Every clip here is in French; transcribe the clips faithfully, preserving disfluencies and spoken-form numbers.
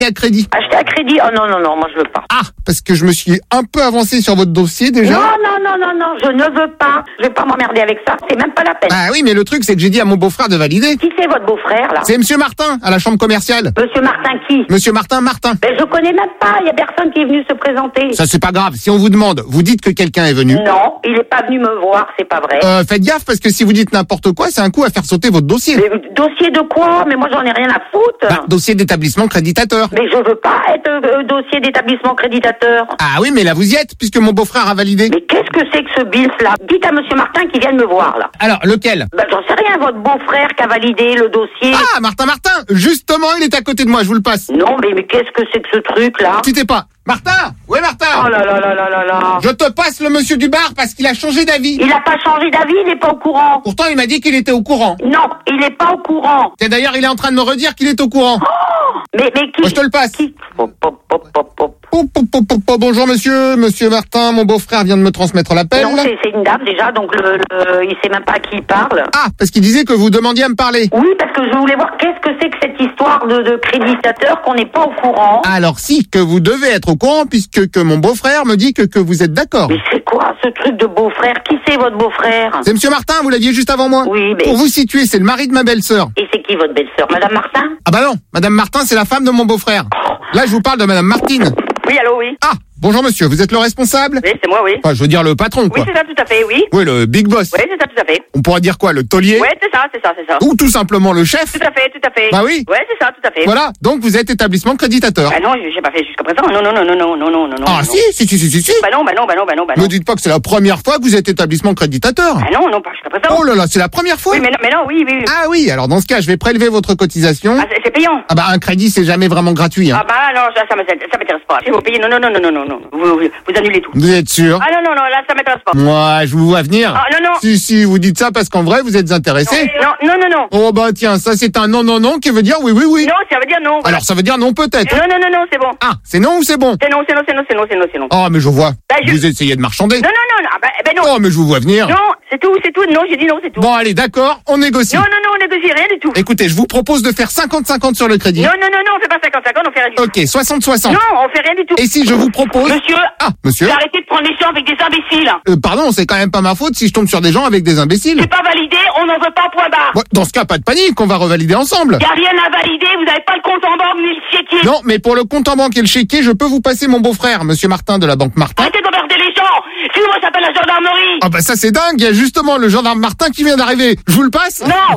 à crédit. Acheter à crédit? Oh non, non, non, moi je veux pas. Ah, parce que je me suis un peu avancé sur votre dossier déjà. Non, non, non, non, non, je ne veux pas. Je vais pas m'emmerder avec ça, c'est même pas la peine. Ah oui, mais le truc, c'est que j'ai dit à mon beau-frère de valider. Qui c'est votre beau-frère, là? C'est Monsieur Martin, à la chambre commerciale. Monsieur Martin qui? Monsieur Martin Martin. Ben je connais même pas, il y a personne qui est venu se présenter. Ça, c'est pas grave. Si on vous demande, vous dites que quelqu'un est venu. Non, il est pas venu me voir, c'est pas vrai. Euh, faites gaffe, parce que si vous dites n'importe quoi, c'est un coup à faire sauter votre dossier. Mais dossier de quoi? Mais moi j'en ai rien à foutre. Bah, dossier d'établissement créditateur. Mais je veux pas être euh, dossier d'établissement créditateur. Ah oui, mais là vous y êtes, puisque mon beau-frère a validé. Mais qu'est-ce que c'est que ce bills là? Dites à Monsieur Martin qu'il vienne me voir là. Alors, lequel? Ben j'en sais rien, votre beau-frère qui a validé le dossier. Ah, Martin Martin. Justement, il est à côté de moi, je vous le passe. Non mais, mais qu'est-ce que c'est que ce truc là? Quittez pas. Martin! Oui, Martin! Oh là là là là là là. Je te passe le monsieur du bar parce qu'il a changé d'avis. Il a pas changé d'avis, il est pas au courant. Pourtant, il m'a dit qu'il était au courant. Non, il est pas au courant. Et d'ailleurs, il est en train de me redire qu'il est au courant. Oh, mais, mais qui? Moi, je te le passe. Qui? Hop, hop, hop, hop, hop. Oh, oh, oh, oh, oh, bonjour monsieur, monsieur Martin, mon beau-frère vient de me transmettre l'appel. Non, c'est, c'est une dame déjà, donc le, le, il sait même pas à qui il parle. Ah, parce qu'il disait que vous demandiez à me parler. Oui, parce que je voulais voir qu'est-ce que c'est que cette histoire de, de créditateur qu'on n'est pas au courant. Alors si, que vous devez être au courant puisque que mon beau-frère me dit que, que vous êtes d'accord. Mais c'est quoi ce truc de beau-frère? Qui c'est votre beau-frère? C'est monsieur Martin, vous l'aviez juste avant moi. Oui, mais... Pour vous situer, c'est le mari de ma belle-sœur. Et c'est qui votre belle-sœur? Madame Martin? Ah bah non, madame Martin, c'est la femme de mon beau-frère. Là, je vous parle de madame Martine. Oui, allô, oui. Ah, bonjour monsieur, vous êtes le responsable? Oui, c'est moi, oui. Enfin, je veux dire le patron, quoi. Oui, c'est ça, tout à fait, oui. Oui, le big boss. Oui, c'est ça, tout à fait. On pourrait dire quoi, le taulier? Oui, c'est ça, c'est ça, c'est ça. Ou tout simplement le chef? Tout à fait, tout à fait. Bah oui. Oui, c'est ça, tout à fait. Voilà, donc vous êtes établissement créditateur. Ah non, j'ai pas fait jusqu'à présent. Non, non, non, non, non, non, non, non. Ah non. si, si, si, si, si, si. Bah non, bah non, bah non, bah non, bah non. Ne dites pas que c'est la première fois que vous êtes établissement créditateur. Ah non, non, pas jusqu'à présent. Oh là là, c'est la première fois? Oui, mais non, mais non, oui, oui. oui. Ah oui, alors dans ce cas, je vais prélever votre cotisation. Ah, c'est, c'est payant. Ah bah un crédit, c'est jamais vraiment gratuit. Hein. Ah bah non, ça, ça m'intéresse ça m'intéresse pas. Si vous payez, non, non, non, non, non, non, non. Vous, vous, vous annulez tout. Vous êtes sûr? Ah non, non, non, là, ça m'intéresse pas. Moi, je vous vois venir. Ah non, non. Si, si, vous dites ça parce qu'en vrai, vous êtes intéressé. Non, non, non, non. Oh bah tiens, ça c'est un non, non, non qui veut dire oui, oui, oui. Non, ça veut dire non. Voilà. Alors ça veut dire non peut-être. Non, non, non, non, c'est bon. Ah, c'est non ou c'est bon? C'est non, c'est non, c'est non, c'est non, c'est non, c'est non. Oh mais je vois. Bah, je- Vous essayez de marchander. Non, non, non, non, ah, bah, ben non. Oh mais je vous vois venir. Non, c'est tout, c'est tout. Non, j'ai dit non, c'est tout. Bon allez, d'accord, on négocie. Non, non, non, on négocie rien du tout. Écoutez, je vous propose de faire cinquante cinquante sur le crédit. Non, non, non, non, on fait pas cinquante cinquante, on fait rien du tout. Ok, soixante soixante. Non, on fait rien du tout. Et si je vous propose... Monsieur, Ah, monsieur arrêtez de prendre les gens avec des imbéciles. euh, Pardon, c'est quand même pas ma faute si je tombe sur des gens avec des imbéciles. C'est pas validé, on n'en veut pas, point barre. Bon, dans ce cas, pas de panique, on va revalider ensemble. Y a rien à valider, vous avez pas le compte en banque ni le chéquier. Non, mais pour le compte en banque et le chéquier, je peux vous passer mon beau-frère, monsieur Martin de la banque Martin. Arrêtez d'emmerder les gens. Sinon, ça s'appelle la gendarmerie. Ah bah ça c'est dingue, il y a justement le gendarme Martin qui vient d'arriver. Je vous le passe? Non.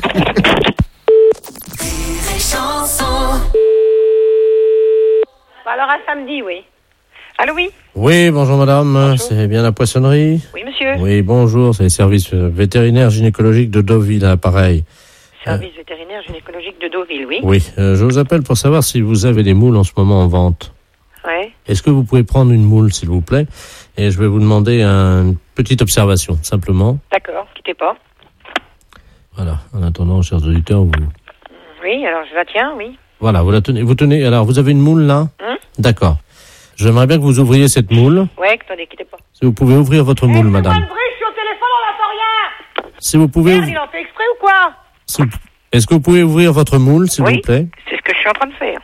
Alors à samedi, oui. Allô, oui. Oui, bonjour madame, c'est bien la poissonnerie? Oui, monsieur. Oui, bonjour, c'est les services vétérinaires gynécologiques de Deauville à l'appareil. Service vétérinaire gynécologique de Deauville, oui. Oui, euh, je vous appelle pour savoir si vous avez des moules en ce moment en vente. Ouais. Est-ce que vous pouvez prendre une moule, s'il vous plaît? Et je vais vous demander une petite observation, simplement. D'accord, quittez pas. Voilà, en attendant, chers auditeurs, vous... Oui, alors je la tiens, oui. Voilà, vous la tenez, vous tenez, alors vous avez une moule là? Hum D'accord. J'aimerais bien que vous ouvriez cette moule. Ouais, attendez, quittez pas. Si vous pouvez ouvrir votre moule, madame. je suis au téléphone, on n'entend rien. Si vous pouvez... Merde, il en fait exprès ou quoi? si vous- Est-ce que vous pouvez ouvrir votre moule, s'il Oui. vous plaît? C'est ce que je suis en train de faire.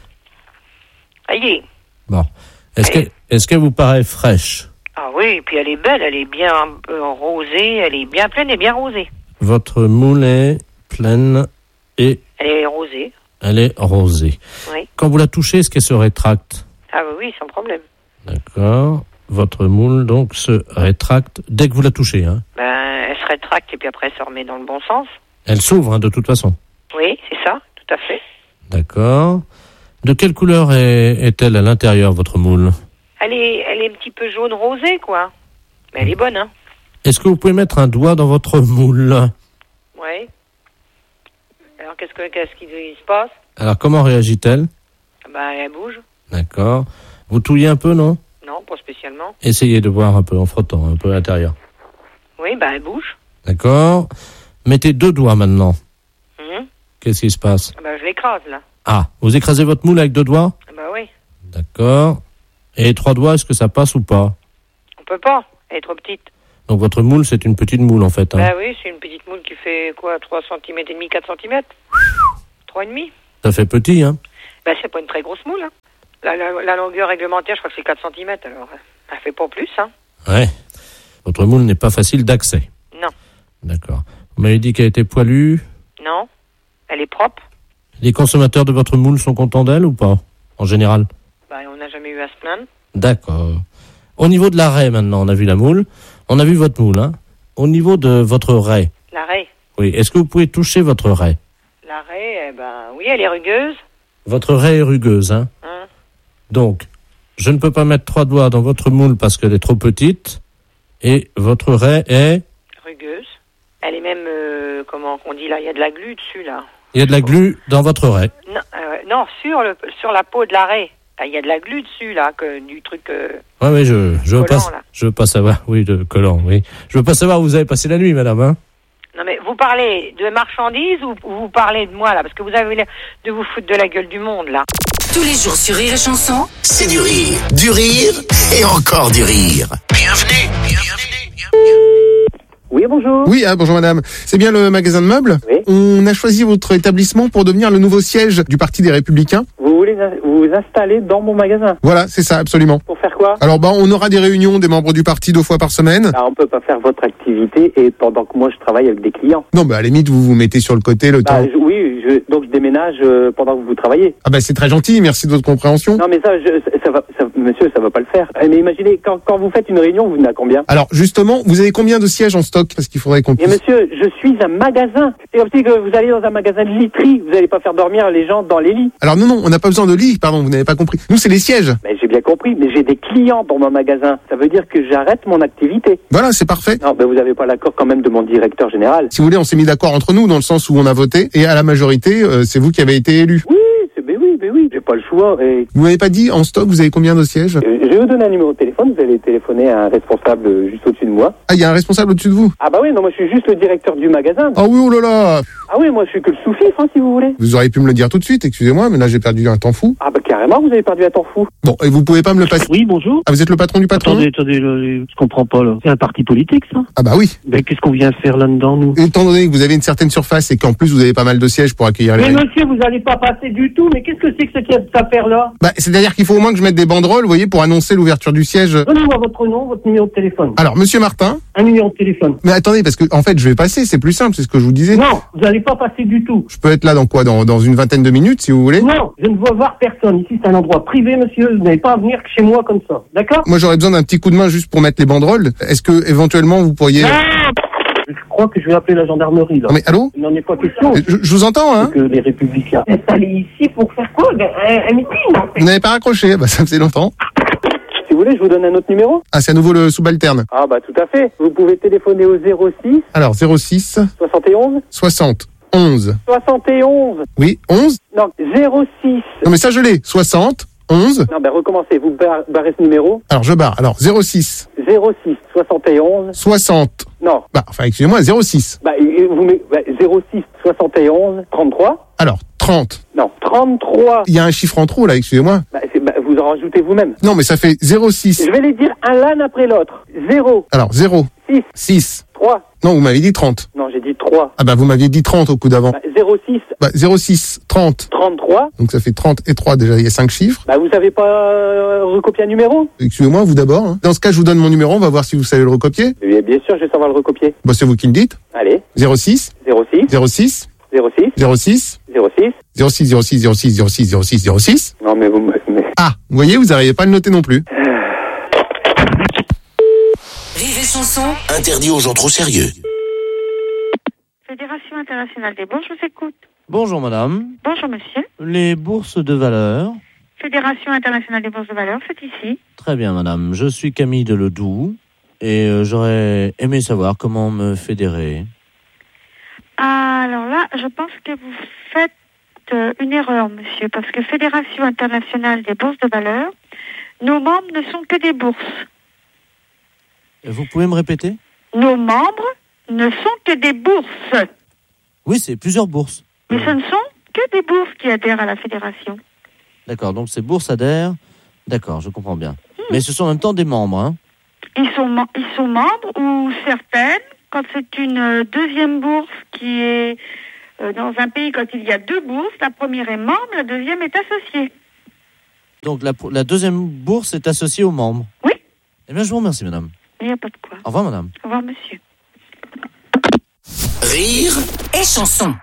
Aïe. Bon. Est-ce Oui. que, est-ce qu'elle vous paraît fraîche? Ah oui, et puis elle est belle, elle est bien euh, rosée, elle est bien pleine et bien rosée. Votre moule est pleine et Elle est rosée, elle est rosée. oui. Quand vous la touchez, est-ce qu'elle se rétracte? Ah oui, oui, sans problème. D'accord. Votre moule, donc, se rétracte dès que vous la touchez, hein? Ben, elle se rétracte et puis après elle se remet dans le bon sens. Elle s'ouvre, hein, de toute façon. Oui, c'est ça, tout à fait. D'accord. De quelle couleur est, est-elle à l'intérieur, votre moule? Elle est, elle est un petit peu jaune rosée, quoi. Mais elle est bonne, hein. Est-ce que vous pouvez mettre un doigt dans votre moule? Oui. Alors qu'est-ce que, qu'est-ce qui se passe? Alors, comment réagit-elle? Ben, elle bouge. D'accord. Vous touillez un peu, non? Non, pas spécialement. Essayez de voir un peu en frottant, un peu à l'intérieur. Oui, ben, elle bouge. D'accord. Mettez deux doigts maintenant. Mhm. Qu'est-ce qui se passe? Ben, je l'écrase, là. Ah, vous écrasez votre moule avec deux doigts? Ben oui. D'accord. Et trois doigts, est-ce que ça passe ou pas? On peut pas. Elle est trop petite. Donc votre moule, c'est une petite moule en fait. Hein. Ben oui, c'est une petite moule qui fait quoi, trois centimètres et demi, quatre centimètres? Trois et demi? Ça fait petit, hein? Ben, c'est pas une très grosse moule. Hein. La, la, la longueur réglementaire, je crois que c'est quatre centimètres, alors elle fait pas plus. Hein. Ouais. Votre moule n'est pas facile d'accès. Non. D'accord. Vous m'avez dit qu'elle était poilue. Non. Elle est propre. Les consommateurs de votre moule sont contents d'elle ou pas, en général? Ben, on n'a jamais eu à se plaindre. D'accord. Au niveau de la raie, maintenant, on a vu la moule. On a vu votre moule, hein. Au niveau de votre raie. La raie. Oui. Est-ce que vous pouvez toucher votre raie? La raie, eh ben, oui, elle est rugueuse. Votre raie est rugueuse, hein. Hein. Donc, je ne peux pas mettre trois doigts dans votre moule parce qu'elle est trop petite. Et votre raie est... Rugueuse. Elle est même, euh, comment on dit là, il y a de la glu dessus, là. Il y a de la glu dans votre raie. Non, euh, non sur, le, sur la peau de la raie. Il y a de la glu dessus, là, que, du truc... Euh, oui, oui, je, je veux collant, pas, là. je veux pas savoir. Oui, de collant, oui. Je veux pas savoir où vous avez passé la nuit, madame, hein. Non, mais vous parlez de marchandises ou vous parlez de moi, là? Parce que vous avez l'air de vous foutre de la gueule du monde, là. Tous les jours sur Rire et Chanson. C'est du rire, du rire et encore du rire. Bienvenue, bienvenue, bienvenue. Oui, bonjour. Oui, ah, bonjour madame. C'est bien le magasin de meubles? Oui. On a choisi votre établissement pour devenir le nouveau siège du Parti des Républicains. Vous voulez vous installer dans mon magasin? Voilà, c'est ça, absolument. Pour faire quoi? Alors, bah, on aura des réunions des membres du parti deux fois par semaine. Ah, on peut pas faire votre activité et pendant que moi je travaille avec des clients. Non, bah, à la limite, vous vous mettez sur le côté le Bah, temps. je- oui, je, donc je déménage euh, pendant que vous travaillez. Ah, bah, c'est très gentil, merci de votre compréhension. Non, mais ça, je, ça va, ça, monsieur, ça va pas le faire. Eh, Mais imaginez, quand, quand vous faites une réunion, vous venez à combien? Alors, justement, vous avez combien de sièges en stock? Parce qu'il faudrait qu'on Et puisse... monsieur, je suis un magasin. C'est comme si que vous allez dans un magasin de literie. Vous n'allez pas faire dormir les gens dans les lits. Alors, non, non, on n'a pas besoin de lit, pardon, vous n'avez pas compris. Nous, c'est les sièges. Mais j'ai bien compris, mais j'ai des clients dans mon magasin. Ça veut dire que j'arrête mon activité. Voilà, c'est parfait. Non, ben vous n'avez pas l'accord quand même de mon directeur général. Si vous voulez, on s'est mis d'accord entre nous dans le sens où on a voté et à la majorité, euh, c'est vous qui avez été élu. Oui, c'est, ben oui, ben oui, j'ai pas le choix. Et Vous m'avez pas dit en stock, vous avez combien de sièges? Euh, je vais vous donner un numéro de téléphone, vous allez téléphoner à un responsable euh, juste au-dessus de moi. Ah, il y a un responsable au-dessus de vous? Ah bah oui, non, moi je suis juste le directeur du magasin. Ah oui, oh là là! Ah oui, moi je suis que le sous-fifre, hein, si vous voulez. Vous auriez pu me le dire tout de suite, excusez-moi, mais là j'ai perdu un temps fou. Ah bah carrément, vous avez perdu un temps fou. Bon, et vous pouvez pas me le passer? Oui, bonjour. Ah, vous êtes le patron du patron? Attendez, attendez, là, je comprends pas, là. C'est un parti politique, ça? Ah bah oui. Ben, qu'est-ce qu'on vient faire là-dedans, nous? Étant donné que vous avez une certaine surface et qu'en plus vous avez pas mal de sièges pour accueillir les... Mais monsieur, vous allez pas passer du tout, mais qu'est-ce que c'est que cette affaire-là? Bah, c'est-à-dire qu'il faut au moins que je mette des banderoles, vous voyez, pour annoncer l'ouverture du siège. Donnez-moi votre nom, votre numéro de téléphone. Alors, monsieur Martin? Un numéro de téléphone. Mais attendez, parce que, en fait, je vais passer, c'est plus simple, c'est ce que je vous disais. Non, vous allez pas passer du tout. Je peux être là dans quoi? Dans, dans une vingtaine de minutes, si vous voulez? Non, je ne veux voir personne. Ici, c'est un endroit privé, monsieur. Vous n'avez pas à venir chez moi comme ça. D'accord? Moi, j'aurais besoin d'un petit coup de main juste pour mettre les banderoles. Est-ce que, éventuellement, vous pourriez... Non! Je crois que je vais appeler la gendarmerie, là. Non, mais allô? Il n'en est pas question. je, je vous entends, hein? Que les républicains. Installés ici pour faire quoi? Un, un meeting, en fait. Vous n'avez pas raccroché? Bah, ça faisait longtemps. Si vous voulez, je vous donne un autre numéro. Ah, c'est à nouveau le subalterne. Ah bah tout à fait. Vous pouvez téléphoner au zéro six Alors, zéro six, soixante et onze soixante, onze. soixante et onze. Oui, onze? Non, zéro six. Non, mais ça, je l'ai. soixante, onze. Non, ben recommencez, vous bar- barrez ce numéro. Alors, je barre. Alors, zéro six, zéro six soixante et onze. soixante. Non, Bah, enfin, excusez-moi, zéro six. bah euh, vous mettez bah, zéro six soixante et onze trente-trois. Alors, trente. Non, trente-trois. Il y a un chiffre en trop, là, excusez-moi. Bah, c'est- bah, vous en rajoutez vous-même. Non, mais ça fait zéro six. Je vais les dire un l'un après l'autre. zéro, Alors, zéro, six, six. trois. Non, vous m'avez dit trente. Non, j'ai dit trois. Ah bah, vous m'aviez dit trente au coup d'avant. Bah, zéro six, Bah, zéro six, trente. trente-trois. Donc, ça fait trente et trois, déjà, il y a cinq chiffres. Bah, vous savez pas euh, recopier un numéro? Excusez-moi, vous d'abord. hein. Dans ce cas, je vous donne mon numéro, on va voir si vous savez le recopier. Eh bien, bien sûr, je vais savoir le recopier. Bah, c'est vous qui le dites. Allez, zéro six, zéro six, zéro six, zéro six, zéro six, zéro six. zéro six, zéro six, zéro six, zéro six, zéro six, zéro six. Non, mais vous me... mais- Ah, vous voyez, vous n'arrivez pas à le noter non plus. Rire et Chanson. Interdit aux gens trop sérieux. Fédération internationale des bourses, je vous écoute. Bonjour madame. Bonjour monsieur. Les bourses de valeur. Fédération internationale des bourses de valeur, c'est ici. Très bien madame. Je suis Camille de Ledoux et euh, j'aurais aimé savoir comment me fédérer. Alors là, je pense que vous faites euh, une erreur, monsieur, parce que Fédération internationale des bourses de valeur, nos membres ne sont que des bourses. Vous pouvez me répéter? Nos membres ne sont que des bourses. Oui, c'est plusieurs bourses. Mais ce ne sont que des bourses qui adhèrent à la fédération. D'accord, donc ces bourses adhèrent. D'accord, je comprends bien. Mais ce sont en même temps des membres, hein? Ils sont, mem- ils sont membres ou certaines, quand c'est une euh, deuxième bourse qui est euh, dans un pays, quand il y a deux bourses, la première est membre, la deuxième est associée. Donc la, la deuxième bourse est associée aux membres. Oui. Eh bien, je vous remercie, madame. Il n'y a pas de quoi. Au revoir, madame. Au revoir, monsieur. Rire Et chanson.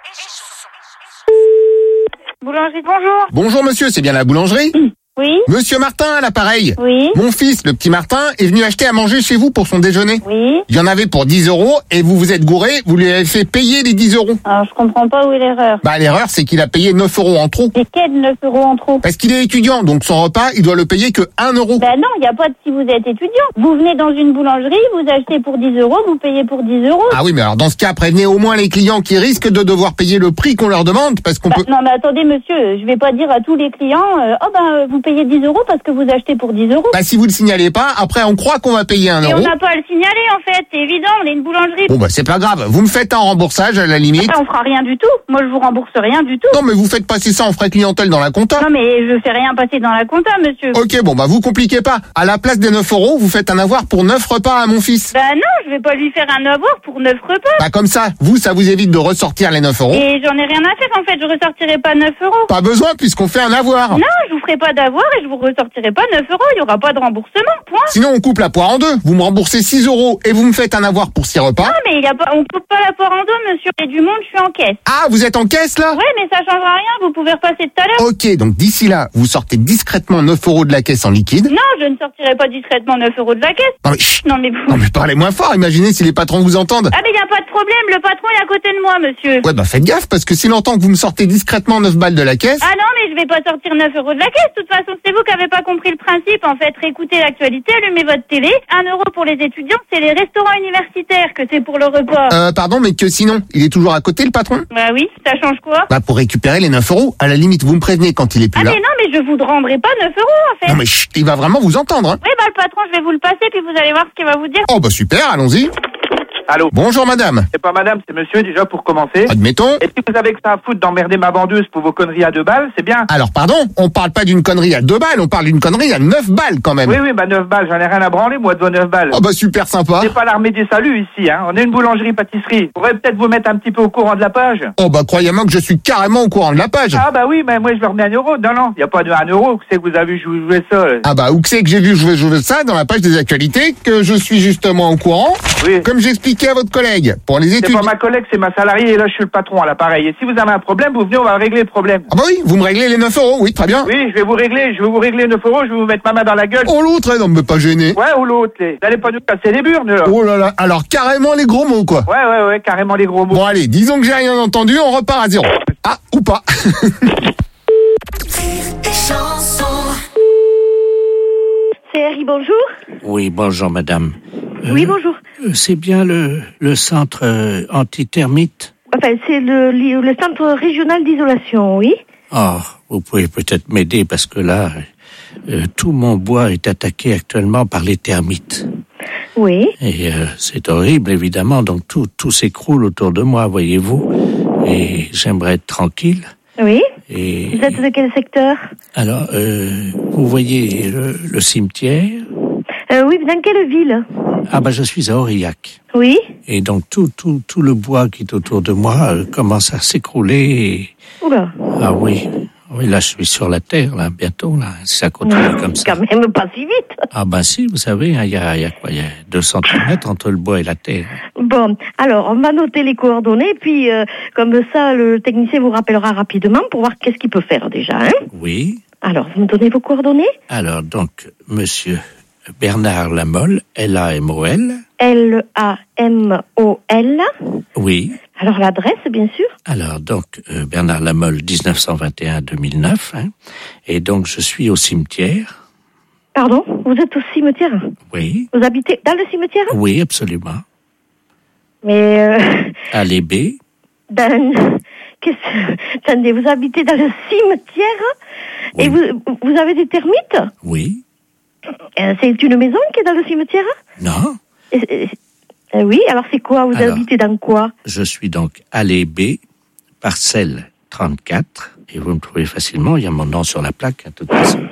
Boulangerie, bonjour. Bonjour monsieur, c'est bien la boulangerie? Oui. Monsieur Martin à l'appareil. Oui. Mon fils, le petit Martin, est venu acheter à manger chez vous pour son déjeuner. Oui. Il y en avait pour dix euros et vous vous êtes gouré, vous lui avez fait payer les dix euros. Alors, je comprends pas où est l'erreur. Bah l'erreur, c'est qu'il a payé neuf euros en trop. Et quel neuf euros en trop? Parce qu'il est étudiant, donc son repas, il doit le payer que un euro. Ben non, il n'y a pas de si vous êtes étudiant. Vous venez dans une boulangerie, vous achetez pour dix euros, vous payez pour dix euros. Ah oui, mais alors dans ce cas, prévenez au moins les clients qui risquent de devoir payer le prix qu'on leur demande, parce qu'on Bah, peut... non, mais attendez, monsieur, je vais pas dire à tous les clients, euh, oh ben, euh, vous payez dix euros parce que vous achetez pour dix euros. Bah si vous le signalez pas, après on croit qu'on va payer un Et on euro. n'a pas à le signaler, en fait, c'est évident, on est une boulangerie. Bon bah c'est pas grave, vous me faites un remboursage à la limite. Ah, on fera rien du tout. Moi, je vous rembourse rien du tout. Non mais vous faites passer ça en frais clientèle dans la compta. Non, mais je fais rien passer dans la compta, monsieur. Ok, bon bah vous compliquez pas. À la place des neuf euros, vous faites un avoir pour neuf repas à mon fils. Bah non, je vais pas lui faire un avoir pour neuf repas. Bah comme ça, vous, ça vous évite de ressortir les neuf euros. Et j'en ai rien à faire, en fait, je ressortirai pas neuf euros. Pas besoin puisqu'on fait un avoir. Non, je vous ferai pas d'avoir et je vous ressortirai pas neuf euros, il y aura pas de remboursement, point. Sinon on coupe la poire en deux. Vous me remboursez six euros et vous me faites un avoir pour six repas. Non, mais il y a pas, on coupe pas la poire en deux, monsieur. Il y a du monde, je suis en caisse. Ah, vous êtes en caisse là? Ouais, mais ça changera rien, vous pouvez repasser tout à l'heure. Ok, donc d'ici là, vous sortez discrètement neuf euros de la caisse en liquide. Non, je ne sortirai pas discrètement neuf euros de la caisse. Non mais chut. Non, mais vous... Non mais parlez moins fort, imaginez si les patrons vous entendent. Ah, mais il n'y a pas de problème, le patron est à côté de moi, monsieur. Ouais bah faites gaffe parce que s'il entend que vous me sortez discrètement neuf balles de la caisse... Ah non, mais je vais pas sortir neuf euros de la caisse. De toute façon, c'est vous qui avez pas compris le principe. En fait, réécoutez l'actualité, allumez votre télé. Un euro pour les étudiants, c'est les restaurants universitaires que c'est pour le repas. Euh, pardon, mais que sinon, il est toujours à côté le patron? Bah oui, ça change quoi? Bah pour récupérer les neuf euros, à la limite, vous me prévenez quand il est plus Ah là. mais non, mais je vous rendrai pas neuf euros, en fait. Non mais chut, il va vraiment vous entendre, hein. Oui, bah le patron, je vais vous le passer, puis vous allez voir ce qu'il va vous dire. Oh bah super, allons-y. Allô? Bonjour madame. C'est pas madame, c'est monsieur déjà pour commencer. Admettons. Et si vous avez que ça à foutre d'emmerder ma vendeuse pour vos conneries à deux balles, c'est bien. Alors pardon, on parle pas d'une connerie à deux balles, on parle d'une connerie à neuf balles quand même. Oui, oui, bah neuf balles, j'en ai rien à branler, moi, de vos neuf balles. Oh bah super sympa. C'est pas l'armée des saluts ici, hein. On est une boulangerie-pâtisserie. On pourrait peut-être vous mettre un petit peu au courant de la page. Oh bah croyez-moi que je suis carrément au courant de la page. Ah bah oui, mais moi je leur mets un euro. Non, non, y a pas de un euro. C'est que vous avez joué, joué ça. Là. Ah bah où que c'est que j'ai vu jouer, jouer ça dans la page des actualités, que je suis justement au courant. Oui. Comme j'expliquais à votre collègue, pour les C'est études... pas ma collègue, c'est ma salariée et là je suis le patron à l'appareil. Et si vous avez un problème, vous venez, on va régler le problème. Ah bah oui, vous me réglez les neuf euros, oui, très bien. Oui, je vais vous régler, je vais vous régler neuf euros, je vais vous mettre ma main dans la gueule. Oh l'autre, non mais pas gêné. Ouais, ou l'autre, les. Vous allez pas nous casser les burnes, là. Oh là là, alors carrément les gros mots quoi. Ouais, ouais, ouais, carrément les gros mots. Bon allez, disons que j'ai rien entendu, on repart à zéro. Ah, ou pas. C'est Harry, bonjour. Oui, bonjour madame. Euh, Oui, bonjour. euh, C'est bien le, le centre euh, anti-termite? Enfin, c'est le, le centre régional d'isolation, oui. Oh, vous pouvez peut-être m'aider parce que là, euh, tout mon bois est attaqué actuellement par les termites. Oui. Et euh, c'est horrible, évidemment, donc tout, tout s'écroule autour de moi, voyez-vous. Et j'aimerais être tranquille. Oui. Et Vous êtes de quel secteur? alors, euh, vous voyez le, le cimetière? euh, Oui, dans quelle ville? Ah bah je suis à Aurillac. Oui. Et donc tout, tout, tout le bois qui est autour de moi euh, commence à s'écrouler. Et... Oula. Ah oui, oui, là je suis sur la terre, là, bientôt, là, si ça continue comme ça. Quand même pas si vite. Ah ben si, vous savez, il hein, y, a, y a quoi? Il y a deux centimètres entre le bois et la terre. Bon, alors, on va noter les coordonnées, puis euh, comme ça, le technicien vous rappellera rapidement pour voir qu'est-ce qu'il peut faire déjà. Hein. Oui. Alors, vous me donnez vos coordonnées? Alors, donc, monsieur Bernard Lamolle, L A M O L. L A M O L. Oui. Alors, l'adresse, bien sûr. Alors, donc, euh, Bernard Lamolle, dix-neuf cent vingt et un deux mille neuf. Hein, et donc, je suis au cimetière. Pardon? Vous êtes au cimetière? Oui. Vous habitez dans le cimetière? Oui, absolument. Mais... Euh, À l'Ébé. dans... Qu'est-ce... Attendez, vous habitez dans le cimetière? Oui. Et vous, vous avez des termites? Oui. Euh, c'est une maison qui est dans le cimetière? Non. Euh, euh, oui, alors c'est quoi? Vous Alors, habitez dans quoi? Je suis donc à l'Ébé, parcelle trente-quatre. Et vous me trouvez facilement, il y a mon nom sur la plaque, à toute façon.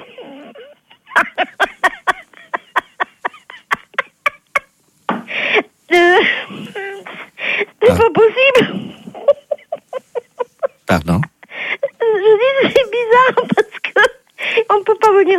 Euh, c'est Ah. pas possible.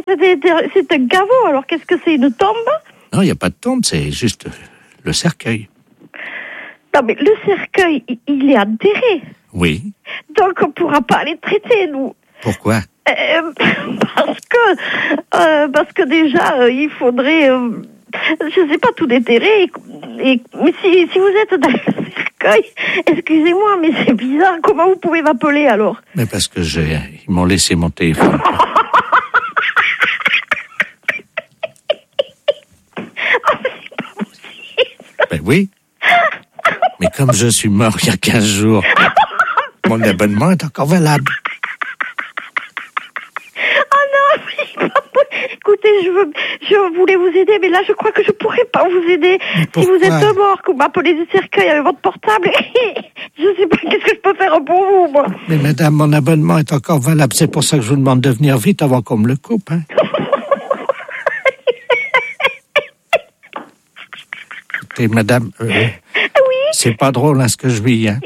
C'est, des- c'est un caveau, alors qu'est-ce que c'est, une tombe? Non, il n'y a pas de tombe, c'est juste le cercueil. Non, mais le cercueil, il, il est enterré. Oui. Donc on ne pourra pas les traiter, nous. Pourquoi? Euh, parce que euh, parce que déjà, euh, il faudrait, euh, je sais pas, tout déterrer. Et, et, mais si, si vous êtes dans le cercueil, excusez-moi, mais c'est bizarre. Comment vous pouvez m'appeler alors? Mais parce que j'ai, ils m'ont laissé mon téléphone. Ben oui. Mais comme je suis mort il y a quinze jours, mon abonnement est encore valable. Oh non, c'est pas possible. Écoutez, je veux, je voulais vous aider, mais là, je crois que je pourrais pas vous aider. Si vous êtes mort, que vous m'appelez du cercueil avec votre portable, je sais pas qu'est-ce que je peux faire pour vous, moi. Mais madame, mon abonnement est encore valable. C'est pour ça que je vous demande de venir vite avant qu'on me le coupe. Hein. Écoutez, madame, euh, oui. C'est pas drôle hein, ce que je vis. Hein.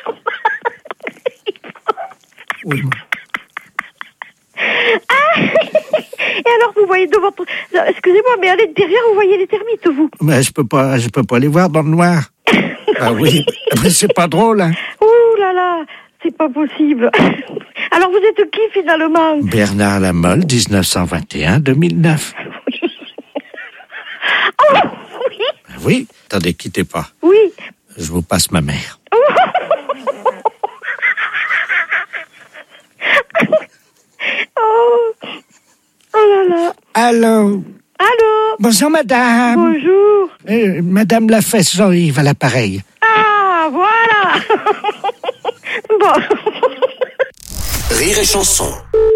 Oui. Ah, et alors, vous voyez de votre... Excusez-moi, mais à l'intérieur, vous voyez les termites, vous? Mais je peux pas, je peux pas les voir dans le noir. Ah oui, mais c'est pas drôle. Hein. Ouh là là, c'est pas possible. Alors, vous êtes qui, finalement? Bernard Lamolle, dix-neuf cent vingt et un à deux mille neuf. Oui. Oh, oui. Oui, attendez, quittez pas. Oui. Je vous passe ma mère. Oh. Oh là là. Allô? Allô? Bonjour, madame. Bonjour. Euh, madame Lafesse Jean-Yves à l'appareil. Ah, voilà. Bon. Rire et chanson.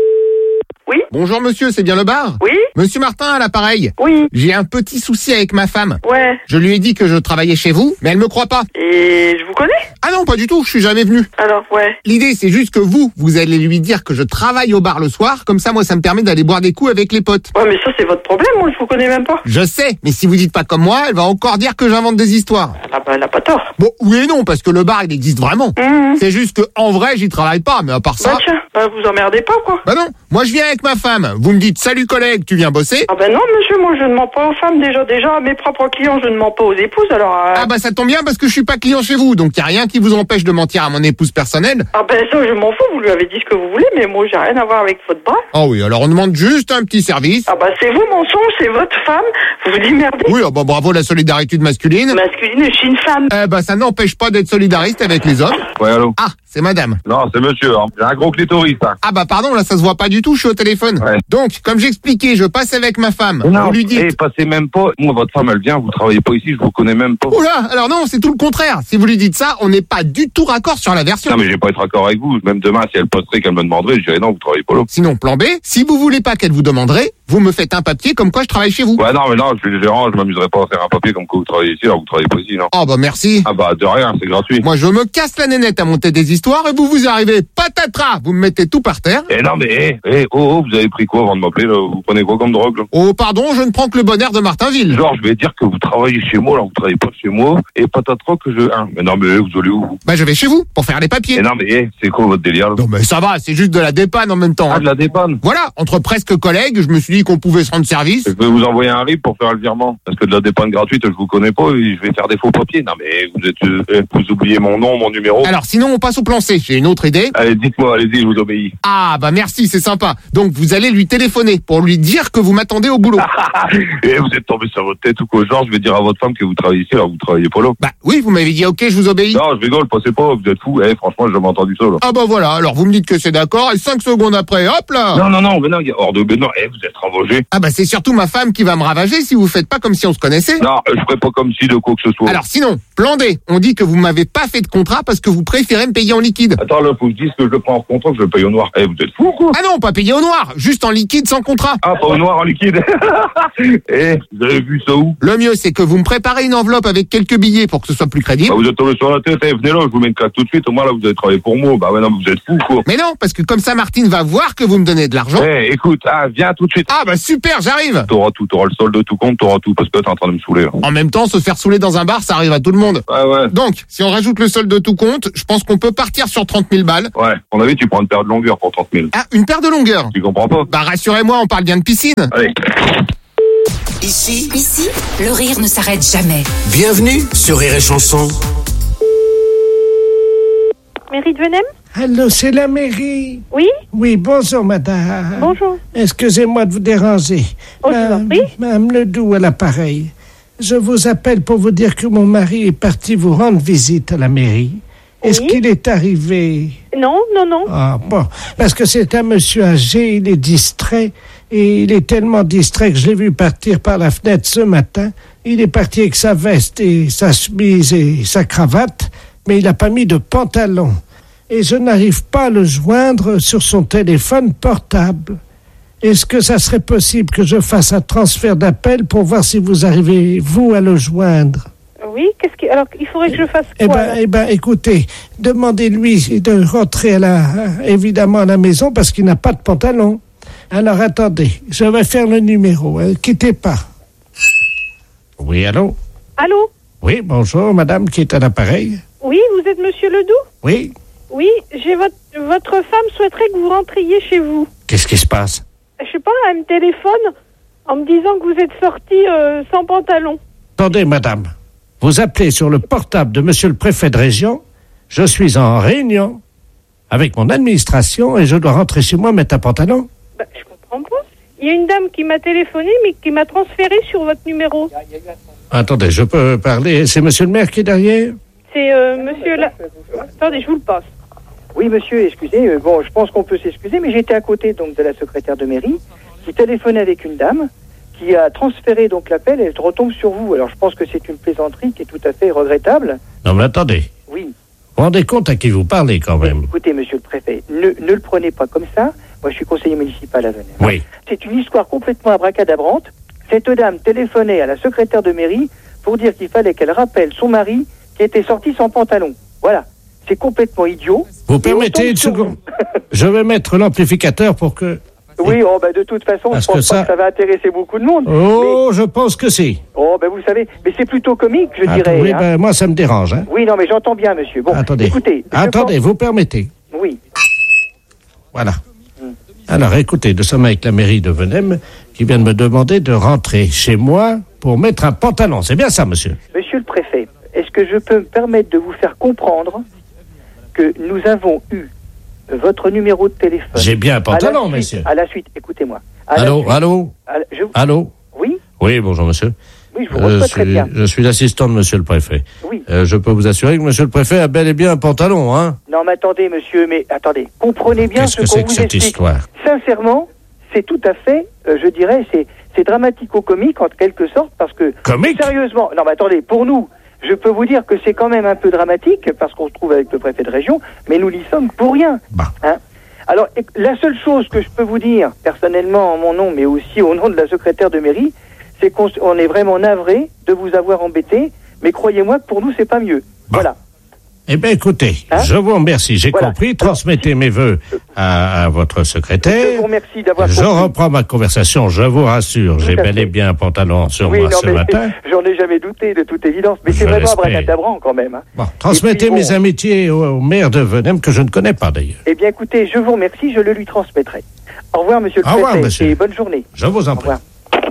Oui. Bonjour monsieur, c'est bien le bar? Oui. Monsieur Martin à l'appareil? Oui. J'ai un petit souci avec ma femme. Ouais. Je lui ai dit que je travaillais chez vous, mais elle me croit pas. Et je vous connais? Ah non, pas du tout, je suis jamais venu. Alors, ouais. L'idée, c'est juste que vous, vous allez lui dire que je travaille au bar le soir, comme ça, moi, ça me permet d'aller boire des coups avec les potes. Ouais, mais ça, c'est votre problème, moi, je vous connais même pas. Je sais, mais si vous dites pas comme moi, elle va encore dire que j'invente des histoires. Ah bah, elle a pas tort. Bon, oui et non, parce que le bar, il existe vraiment. Mmh. C'est juste que, en vrai, j'y travaille pas, mais à part ça... Bah tiens, bah vous emmerdez pas, quoi. Bah non, moi, je viens avec ma femme. Vous me dites, salut collègue, tu viens bosser? Ah bah non, monsieur, moi, je ne mens pas aux femmes, déjà, déjà, à mes propres clients, je ne mens pas aux épouses, alors... Euh... Ah bah ça tombe bien, parce que je suis pas client chez vous, donc y a rien qui vous empêche de mentir à mon épouse personnelle. Ah ben ça, je m'en fous, vous lui avez dit ce que vous voulez, mais moi, j'ai rien à voir avec votre bras. Ah oui, alors on demande juste un petit service. Ah bah c'est vos mensonges, c'est votre femme, vous vous démerdez. Oui, ah bah bravo la solidarité masculine. Masculine, je suis une femme. Eh bah ça n'empêche pas d'être solidariste avec les hommes. Ouais, allô? Ah, c'est madame. Non, c'est monsieur, hein. J'ai un gros clitoris, hein. Ah bah pardon, là ça se voit pas du tout, je suis au téléphone. Ouais. Donc, comme j'expliquais, je passe avec ma femme. Non, vous lui dites... eh, passez même pas. Moi, votre femme, elle vient, vous travaillez pas ici, je vous connais même pas. Oula, alors non, c'est tout le contraire. Si vous lui dites ça, on n'est pas du tout raccord sur la version. Non, mais je vais pas être raccord avec vous. Même demain, si elle posterait qu'elle me demanderait, je dirais non, vous travaillez pas là. Sinon, plan B, si vous voulez pas qu'elle vous demanderait, vous me faites un papier comme quoi je travaille chez vous. Ouais, non, mais non, je suis le gérant, je m'amuserais pas à faire un papier comme quoi vous travaillez ici, alors vous travaillez pas ici, non. Ah bah merci. Ah bah de rien, c'est gratuit. Moi je me casse la nénette à monter des histoires et vous vous arrivez patatras, vous me mettez tout par terre. Eh non mais, eh, eh, oh, oh, vous avez pris quoi avant de m'appeler, là? Vous prenez quoi comme drogue, là? Oh pardon, je ne prends que le bon air de Martinville. Genre, je vais dire que vous travaillez chez moi, alors vous travaillez pas chez moi, et patatras que je... Hein. Mais non mais, vous allez où? Bah je vais chez vous, pour faire les papiers. Eh non mais, eh, c'est quoi votre délire, là? Non mais ça va, c'est juste de la dépanne en même temps. Ah, hein. de la dépanne? Voilà, entre presque collègues, je me suis dit qu'on pouvait se rendre service. Je vais vous envoyer un R I P pour faire le virement. Parce que de la dépanne gratuite, je vous connais pas et je vais faire des faux papiers. Non mais vous êtes, euh, vous oubliez mon nom, mon numéro. Alors sinon on passe au plan C, j'ai une autre idée. Allez, dites-moi, allez-y, je vous obéis. Ah bah merci, c'est sympa. Donc vous allez lui téléphoner pour lui dire que vous m'attendez au boulot. Et vous êtes tombé sur votre tête ou quoi? Genre, je vais dire à votre femme que vous travaillez ici, alors vous travaillez pas là. Bah oui, vous m'avez dit ok, je vous obéis. Non, je rigole, passez pas, vous êtes fou. Eh, franchement, j'ai jamais entendu ça, là. Ah bah voilà, alors vous me dites que c'est d'accord et cinq secondes après, hop là. Non, non, non, mais non, hors de, mais non, eh, vous êtes ravagé. Ah bah c'est surtout ma femme qui va me ravager si vous faites pas comme si on se connaissait. Non, je ferai pas comme si de quoi que ce soit. Alors sinon, plan D, on dit que vous m'avez pas fait de contrat parce que vous préférez me payer en liquide. Attends, là, faut que je dise que je le prends en contrat, que je le paye au noir. Eh, vous êtes fou, quoi? Ah non, pas payer au noir, juste en liquide sans contrat. Ah, pas au noir, en liquide. Eh, vous avez vu ça où? Le mieux, c'est que vous me préparez une enveloppe avec quelques billets pour que ce soit plus crédible. Bah, vous êtes tombé sur la tête, eh, venez là, je vous mets une claque tout de suite, au moins là, vous avez travaillé pour moi. Bah ouais, non, vous êtes fou, quoi. Mais non, parce que comme ça, Martine va voir que vous me donnez de l'argent. Eh, écoute, ah, viens tout de suite. Ah Ah bah super, j'arrive. T'auras tout, t'auras le solde de tout compte, t'auras tout, parce que t'es en train de me saouler. Là. En même temps, se faire saouler dans un bar, ça arrive à tout le monde. Ouais, ouais. Donc, si on rajoute le solde de tout compte, je pense qu'on peut partir sur trente mille balles. Ouais, à mon avis, tu prends une paire de longueur pour trente mille. Ah, une paire de longueur. Tu comprends pas? Bah rassurez-moi, on parle bien de piscine. Allez. Ici, Ici, le rire ne s'arrête jamais. bienvenue sur Rire et Chanson. Mairie de Venem? Allô, c'est la mairie. Oui? Oui, bonjour, madame. Bonjour. Excusez-moi de vous déranger. Oh, je vous en prie. Madame Ledoux à l'appareil. Je vous appelle pour vous dire que mon mari est parti vous rendre visite à la mairie. Est-ce Oui. qu'il est arrivé? Non, non, non. Ah, bon. Parce que c'est un monsieur âgé, il est distrait. Et il est tellement distrait que je l'ai vu partir par la fenêtre ce matin. Il est parti avec sa veste et sa chemise et sa cravate, mais il n'a pas mis de pantalon. Et je n'arrive pas à le joindre sur son téléphone portable. Est-ce que ça serait possible que je fasse un transfert d'appel pour voir si vous arrivez, vous, à le joindre? Oui, qu'est-ce qui... Alors, il faudrait que je fasse Eh quoi ben, alors eh ben, écoutez, demandez-lui de rentrer à la, évidemment à la maison parce qu'il n'a pas de pantalon. Alors, attendez, je vais faire le numéro. Ne quittez pas. Oui, allô? Allô? Oui, bonjour, madame qui est à l'appareil. Oui, vous êtes Monsieur Ledoux? Oui, Oui, j'ai votre... Votre femme souhaiterait que vous rentriez chez vous. qu'est-ce qui se passe? Je sais pas, elle me téléphone en me disant que vous êtes sorti euh, sans pantalon. Attendez, madame. Vous appelez sur le portable de monsieur le préfet de région. Je suis en réunion avec mon administration et je dois rentrer chez moi mettre un pantalon. Bah, je comprends pas. Il y a une dame qui m'a téléphoné, mais qui m'a transféré sur votre numéro. Attendez, je peux parler. C'est monsieur le maire qui est derrière? C'est euh, Monsieur la... Attendez, je vous le passe. Oui, monsieur, excusez. euh, Bon, je pense qu'on peut s'excuser, mais j'étais à côté donc de la secrétaire de mairie qui téléphonait avec une dame qui a transféré donc l'appel et elle retombe sur vous. Alors, je pense que c'est une plaisanterie qui est tout à fait regrettable. Non, mais attendez. Oui. Vous vous rendez compte à qui vous parlez quand même? Écoutez, monsieur le préfet, ne, ne le prenez pas comme ça. Moi, je suis conseiller municipal à Venem. Oui. C'est une histoire complètement abracadabrante. Cette dame téléphonait à la secrétaire de mairie pour dire qu'il fallait qu'elle rappelle son mari qui était sorti sans pantalon. Voilà. C'est complètement idiot. Vous Et permettez on tombe une sur seconde? Je vais mettre l'amplificateur pour que... Oui, oh, bah, de toute façon, Parce je pense que ça- pas que ça va intéresser beaucoup de monde. Oh, je pense que si. Oh, ben vous savez, mais c'est plutôt comique, je Attends, dirais. oui, hein. ben, moi, ça me dérange. Hein. Oui, non, mais j'entends bien, monsieur. Bon, Attendez. écoutez. je Attendez, pense- vous permettez. Oui. Voilà. Alors, écoutez, nous sommes avec la mairie de Venem qui vient de me demander de rentrer chez moi pour mettre un pantalon. C'est bien ça, monsieur? Monsieur le préfet, est-ce que je peux me permettre de vous faire comprendre que nous avons eu votre numéro de téléphone? J'ai bien un pantalon, à la suite- monsieur. À la suite, écoutez-moi. À la Allô, suite- allô? à la- je- Allô? Oui, Oui, bonjour, monsieur. oui, je vous reçois très suis, bien. je suis l'assistant de monsieur le préfet. Oui. Euh, je peux vous assurer que monsieur le préfet a bel et bien un pantalon, hein? Non, mais attendez, monsieur, mais attendez. Comprenez bien Qu'est-ce ce que qu'on c'est vous que cette explique. histoire? Sincèrement, c'est tout à fait, euh, je dirais, c'est, c'est dramatico-comique en quelque sorte, parce que... Comique? Sérieusement, non mais attendez, pour nous, je peux vous dire que c'est quand même un peu dramatique, parce qu'on se trouve avec le préfet de région, mais nous n'y sommes pour rien. Hein. Alors, et- la seule chose que je peux vous dire, personnellement en mon nom, mais aussi au nom de la secrétaire de mairie, c'est qu'on s- on est vraiment navré de vous avoir embêté, mais croyez-moi que pour nous, c'est pas mieux. Voilà. Eh bien, écoutez, je vous remercie. J'ai Voilà. compris. Transmettez mes voeux à, à votre secrétaire. Je vous remercie d'avoir Je compris. reprends ma conversation, je vous rassure. J'ai à bel et bien un pantalon sur Oui, moi non, ce mais matin. j'en ai jamais douté, de toute évidence. Mais Je c'est vraiment l'espère. abracadabrant quand même. Hein. Bon, transmettez Et puis, mes bon, amitiés au, au maire de Venem, que je ne connais pas d'ailleurs. Eh bien, écoutez, je vous remercie, je le lui transmettrai. Au revoir, monsieur le Au revoir, préfet, monsieur. et bonne journée. Je vous en Au prie. revoir.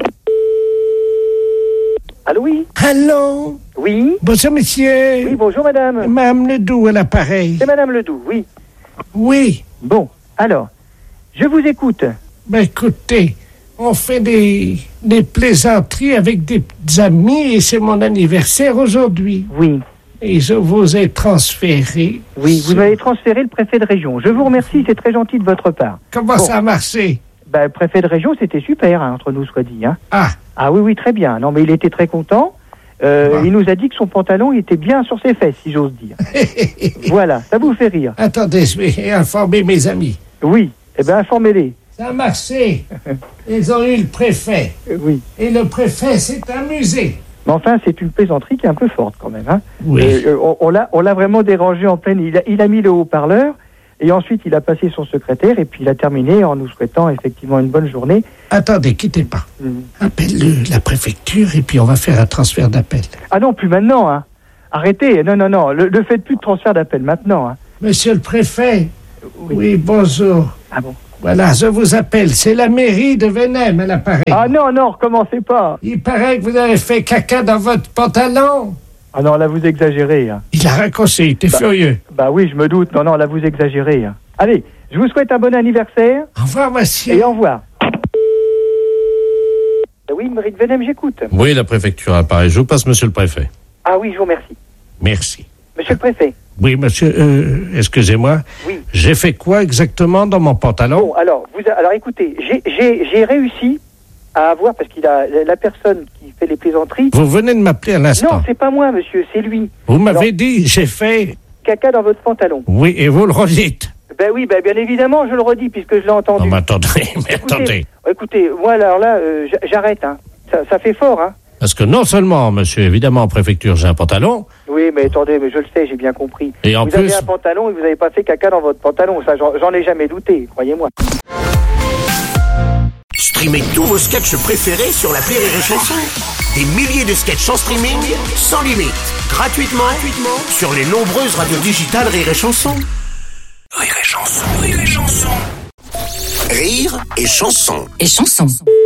Allô, oui? Allô? Oui? Bonjour, monsieur. Oui, bonjour, madame. Madame Ledoux à l'appareil. C'est madame Ledoux, oui. Oui. Bon, alors, je vous écoute. Ben, écoutez, on fait des, des plaisanteries avec des petits amis et c'est mon anniversaire aujourd'hui. Oui. Et je vous ai transféré. Oui, vous m'avez transféré le préfet de région. Je vous remercie, c'est très gentil de votre part. Comment Bon. ça a marché? Ben, le préfet de région, c'était super, hein, entre nous, soit dit. Hein. Ah. Ah oui, oui, très bien. Non, mais il était très content. Euh, Ah. Il nous a dit que son pantalon il était bien sur ses fesses, si j'ose dire. Voilà, ça vous fait rire. Attendez, je vais informer mes amis. Oui, eh bien, informez-les. Ça a marché. Ils ont eu le préfet. Euh, Oui. Et le préfet s'est amusé. Mais enfin, c'est une plaisanterie qui est un peu forte quand même. Hein. Oui. Euh, on on l'a, on l'a vraiment dérangé en pleine. Il a, il a mis le haut-parleur. Et ensuite, il a passé son secrétaire et puis il a terminé en nous souhaitant effectivement une bonne journée. Attendez, quittez pas. Mmh. Appelle-le, la préfecture, et puis on va faire un transfert d'appel. Ah non, plus maintenant, hein. Arrêtez, non, non, non, ne le, faites plus de transfert d'appel maintenant, hein. Monsieur le préfet. Oui, oui bonjour. Ah bon? Voilà, je vous appelle. C'est la mairie de Venem à l'appareil. Ah non, non, recommencez pas. Il paraît que vous avez fait caca dans votre pantalon. Ah non, là, vous exagérez. Hein. Il a raccroché, il était bah, furieux. Bah oui, je me doute. Non, non, là, vous exagérez. Hein. Allez, je vous souhaite un bon anniversaire. Au revoir, monsieur. Et au revoir. Oui, mairie de Venem, j'écoute. Oui, la préfecture à Paris. Je vous passe, monsieur le préfet. Ah oui, je vous remercie. Merci. Monsieur le préfet. Oui, monsieur, euh, excusez-moi. Oui. J'ai fait quoi exactement dans mon pantalon? Bon, alors, vous, alors écoutez, j'ai, j'ai, j'ai réussi à avoir, parce qu'il a la personne qui fait les plaisanteries... Vous venez de m'appeler à l'instant. Non, c'est pas moi, monsieur, c'est lui. Vous m'avez alors, dit, j'ai fait... Caca dans votre pantalon. Oui, et vous le redites. Ben oui, ben bien évidemment, je le redis, puisque je l'ai entendu. Non, mais attendez, mais écoutez, attendez. Écoutez, moi, alors là, euh, j'arrête, hein. Ça, ça fait fort, hein. Parce que non seulement, monsieur, évidemment, en préfecture, j'ai un pantalon... Oui, mais attendez, mais je le sais, j'ai bien compris. Et en vous plus... avez un pantalon et vous n'avez pas fait caca dans votre pantalon. Ça, j'en, j'en ai jamais douté, croyez-moi. Streamez tous vos sketchs préférés sur l'appli Rire et Chanson. Des milliers de sketchs en streaming, sans limite, gratuitement, gratuitement sur les nombreuses radios digitales Rire et Chanson. Rire et Chanson, Rire et Chanson. Rire et Chanson. Et Chanson.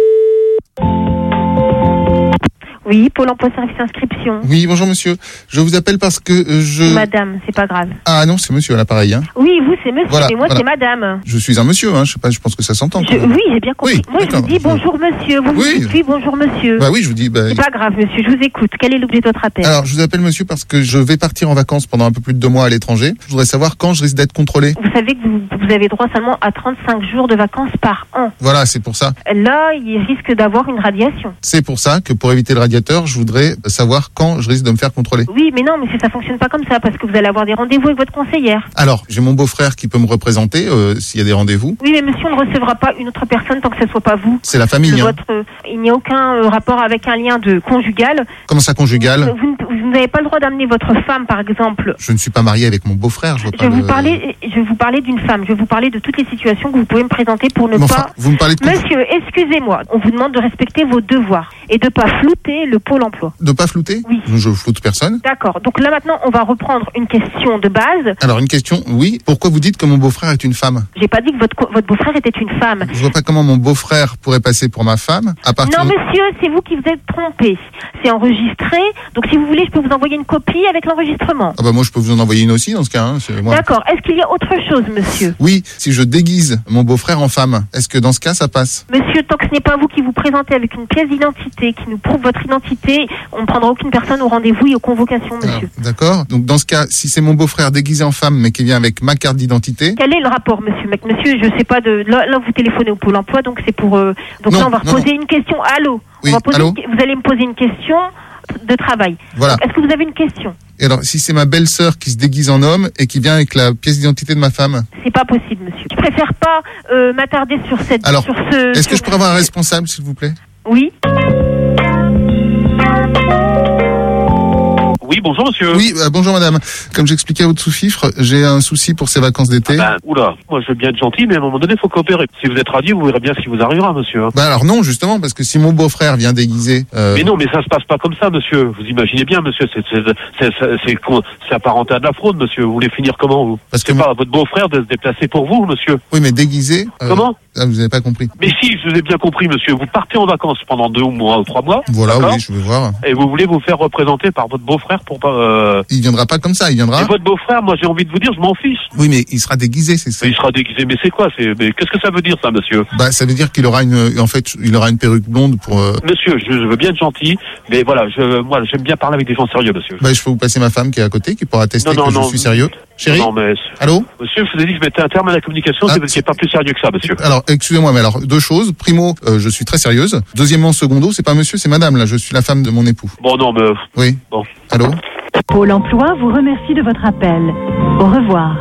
Oui, Pôle emploi service inscription. Oui, bonjour monsieur. Je vous appelle parce que euh, je... Madame, c'est pas grave. Ah non, c'est monsieur à l'appareil. Hein. Oui, vous c'est monsieur, voilà, mais moi voilà. c'est madame. Je suis un monsieur, hein. je sais pas, je pense que ça s'entend. Je, oui, j'ai bien compris. Oui, moi je vous dis bonjour monsieur, vous oui. me dites oui, bonjour monsieur. Bah oui, je vous dis... Bah... C'est pas grave monsieur, je vous écoute. Quel est l'objet de votre appel? Alors, je vous appelle monsieur parce que je vais partir en vacances pendant un peu plus de deux mois à l'étranger. Je voudrais savoir quand je risque d'être contrôlé. Vous savez que vous, vous avez droit seulement à trente-cinq jours de vacances par an. Voilà, c'est pour ça. Là, il risque d'avoir une radiation. C'est pour ça que pour éviter le radiateur, je voudrais savoir quand je risque de me faire contrôler. Oui, mais non, mais ça fonctionne pas comme ça, parce que vous allez avoir des rendez-vous avec votre conseillère. Alors, j'ai mon beau-frère qui peut me représenter euh, s'il y a des rendez-vous. Oui, mais monsieur, on ne recevra pas une autre personne tant que ce ne soit pas vous. C'est la famille, hein. Votre, euh, il n'y a aucun euh, rapport avec un lien de conjugal. Comment ça, conjugal? Vous, vous, vous n'avez pas le droit d'amener votre femme, par exemple. Je ne suis pas marié avec mon beau-frère. Je, je vais le... vous parler, je vais vous parler d'une femme. Je vais vous parler de toutes les situations que vous pouvez me présenter pour ne mais pas... Enfin, vous me parlez de... Monsieur, excusez-moi. On vous demande de respecter vos devoirs et de ne pas flouter le pôle emploi. De pas flouter? Oui. Je floute personne. D'accord. Donc là maintenant, on va reprendre une question de base. Alors une question, oui. Pourquoi vous dites que mon beau-frère est une femme? J'ai pas dit que votre, votre beau-frère était une femme. Je vois pas comment mon beau-frère pourrait passer pour ma femme. À partir non de... monsieur, c'est vous qui vous êtes trompé. C'est enregistré. Donc si vous voulez, je peux vous envoyer une copie avec l'enregistrement. Ah bah moi je peux vous en envoyer une aussi dans ce cas. Hein, c'est moi. D'accord. Est-ce qu'il y a autre chose, monsieur? Oui, si je déguise mon beau-frère en femme, est-ce que dans ce cas ça passe? Monsieur, tant que ce n'est pas vous qui vous présentez avec une pièce d'identité qui nous prouve votre identité, on ne prendra aucune personne au rendez-vous et aux convocations, monsieur. Ah, d'accord. Donc dans ce cas, si c'est mon beau-frère déguisé en femme mais qui vient avec ma carte d'identité... Quel est le rapport, monsieur? Mec, monsieur, je sais pas de... Là, là vous téléphonez au Pôle emploi, donc c'est pour... Euh... Donc non, là, on va non, poser non. une question. Allô? Oui, on va poser allô une... Vous allez me poser une question de travail. Voilà. Est-ce que vous avez une question? Et alors, si c'est ma belle-sœur qui se déguise en homme et qui vient avec la pièce d'identité de ma femme? C'est pas possible, monsieur. Je préfère pas euh, m'attarder sur cette... Alors, sur ce, est-ce sur... que je pourrais avoir un responsable, s'il vous plaît? Oui. Oui, bonjour monsieur. Oui, euh, bonjour madame. Comme j'expliquais à votre sous-fifre, j'ai un souci pour ces vacances d'été. Ah ben, oula, moi je veux bien être gentil, mais à un moment donné, il faut coopérer. Si vous êtes radieux, vous verrez bien ce qui vous arrivera, monsieur. Bah alors non, justement, parce que si mon beau-frère vient déguisé... Euh... Mais non, mais ça se passe pas comme ça, monsieur. Vous imaginez bien, monsieur, c'est c'est c'est c'est, c'est, c'est apparenté à de la fraude, monsieur. Vous voulez finir comment, vous? Parce que c'est pas à votre beau-frère de se déplacer pour vous, monsieur. Oui, mais déguisé... Euh... Comment? Ah, vous n'avez pas compris. Mais si, je vous ai bien compris, monsieur. Vous partez en vacances pendant deux mois ou trois mois. Voilà, oui, je veux voir. Et vous voulez vous faire représenter par votre beau-frère pour pas... Euh... Il viendra pas comme ça, il viendra... Et votre beau-frère, moi j'ai envie de vous dire, je m'en fiche. Oui, mais il sera déguisé, c'est ça. Mais il sera déguisé, mais c'est quoi? C'est... Mais qu'est-ce que ça veut dire, ça, monsieur? Bah, ça veut dire qu'il aura une... En fait, il aura une perruque blonde pour... Euh... Monsieur, je, je veux bien être gentil, mais voilà, je, moi j'aime bien parler avec des gens sérieux, monsieur. Bah, je peux vous passer ma femme qui est à côté, qui pourra tester non, non, que non, je suis sérieux. Chérie? Non, mais... Allô? Monsieur, je vous ai dit que je mettais un terme à la communication, ah, si vous n'étiez pas plus sérieux que ça, monsieur. Alors, excusez-moi, mais alors, deux choses. Primo, euh, je suis très sérieuse. Deuxièmement, secondo, c'est pas monsieur, c'est madame, là. Je suis la femme de mon époux. Bon, non, mais... Oui. Bon. Allô? Pôle emploi vous remercie de votre appel. Au revoir.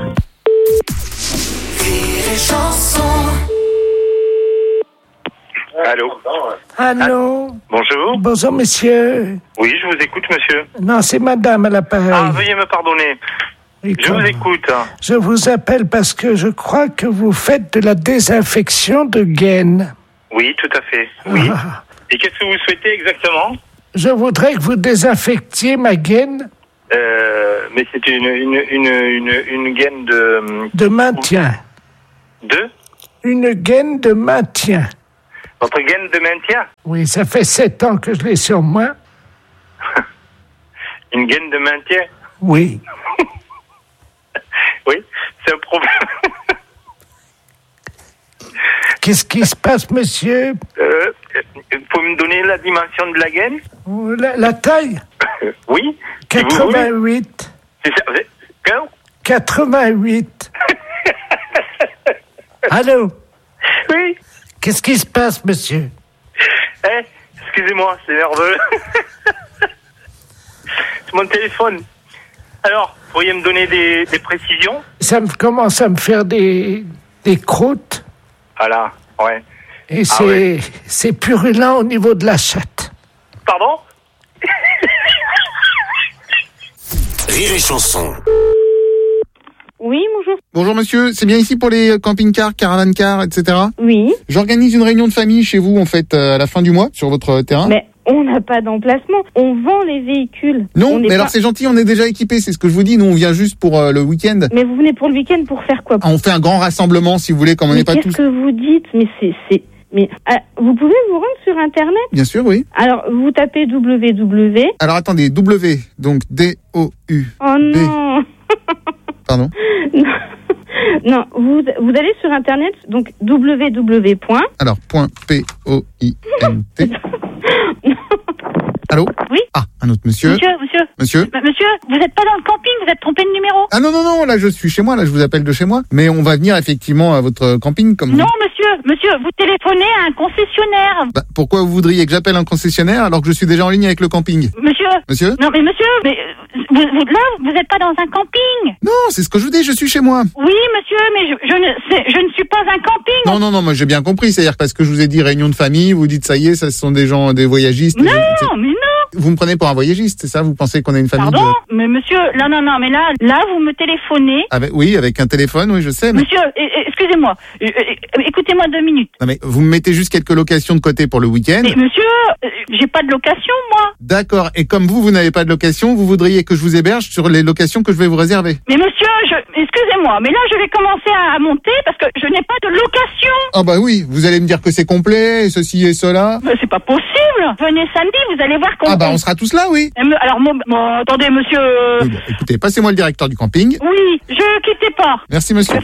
Allô? Allô? Bonjour. Bonjour, monsieur. Oui, je vous écoute, monsieur. Non, c'est madame à l'appareil. Ah, veuillez me pardonner. Et Je comme- vous écoute. Je vous appelle parce que je crois que vous faites de la désinfection de gaines. Oui, tout à fait. Oui. Ah. Et qu'est-ce que vous souhaitez exactement? Je voudrais que vous désinfectiez ma gaine euh, Mais c'est une, une, une, une, une gaine de... de maintien. De Une gaine de maintien. Votre gaine de maintien? Oui, ça fait sept ans que je l'ai sur moi. Une gaine de maintien? Oui. Oui, c'est un problème. Qu'est-ce qui se passe, monsieur? Euh, faut me donner la dimension de la gaine? La, la taille? Oui. si vous voulez. quatre-vingt-huit. C'est ça. vous êtes- Quand quatre-vingt-huit. Allô? Oui. Qu'est-ce qui se passe, monsieur? Eh, excusez-moi, c'est nerveux. C'est mon téléphone. Alors, pourriez me donner des, des précisions? Ça me commence à me faire des, des croûtes Voilà, ouais. et Ah c'est ouais. c'est purulent au niveau de la chatte. Pardon? Rire et chanson. Oui, bonjour. Bonjour monsieur, c'est bien ici pour les camping-cars, caravan-cars, et cetera. Oui. J'organise une réunion de famille chez vous en fait euh, à la fin du mois sur votre terrain. Mais on n'a pas d'emplacement. On vend les véhicules. Non, On n'est mais alors pas- c'est gentil, on est déjà équipés, c'est ce que je vous dis. Nous on vient juste pour euh, le week-end. Mais vous venez pour le week-end pour faire quoi? Ah, on fait un grand rassemblement si vous voulez, comme on Mais n'est pas qu'est-ce tous. que vous dites? Mais c'est... c'est... Mais ah, vous pouvez vous rendre sur Internet? Bien sûr, oui. Alors, vous tapez W W. Alors attendez, W, donc D O U. Oh non. Pardon. Non, vous, vous allez sur Internet, donc W W. Alors point P O I N T. Allô? Oui. Ah, un autre monsieur. Monsieur, monsieur. Monsieur. M- Monsieur, vous n'êtes pas dans le camping, vous êtes trompé de numéro. Ah non, non, non, là je suis chez moi, là je vous appelle de chez moi. Mais on va venir effectivement à votre camping comme Non, vous. monsieur, monsieur, vous téléphonez à un concessionnaire. Bah, pourquoi vous voudriez que j'appelle un concessionnaire alors que je suis déjà en ligne avec le camping? Monsieur. Monsieur? Non, mais monsieur, mais euh, vous, vous- là, vous n'êtes pas dans un camping. Non, c'est ce que je vous dis, je suis chez moi. Oui, monsieur, mais je, je, ne, c'est- je ne suis pas un camping. Non, non, non, moi j'ai bien compris, c'est-à-dire parce que je vous ai dit réunion de famille, vous dites ça y est, ça ce sont des gens, des voyagistes. Non, Vous- mais non. Vous me prenez pour un voyagiste, c'est ça? Vous pensez qu'on a une famille Pardon, de... mais monsieur, non, non, non, mais là, là, vous me téléphonez. Avec, oui, avec un téléphone, oui, je sais. Mais... Monsieur, eh, eh, excusez-moi, eh, eh, écoutez-moi deux minutes. Non, mais vous me mettez juste quelques locations de côté pour le week-end. Mais monsieur, euh, j'ai pas de location, moi. D'accord. Et comme vous, vous n'avez pas de location, vous voudriez que je vous héberge sur les locations que je vais vous réserver. Mais monsieur, je, excusez-moi, mais là, je vais commencer à, à monter parce que je n'ai pas de location. Ah bah oui, vous allez me dire que c'est complet, ceci et cela. Mais c'est pas possible. Venez samedi, vous allez voir qu'on... Ah bah on sera tous là, oui. Eh, me- Alors, mon- bon, attendez, monsieur... euh, Oui, bon, écoutez, passez-moi le directeur du camping. Oui, je quittez pas. Merci monsieur.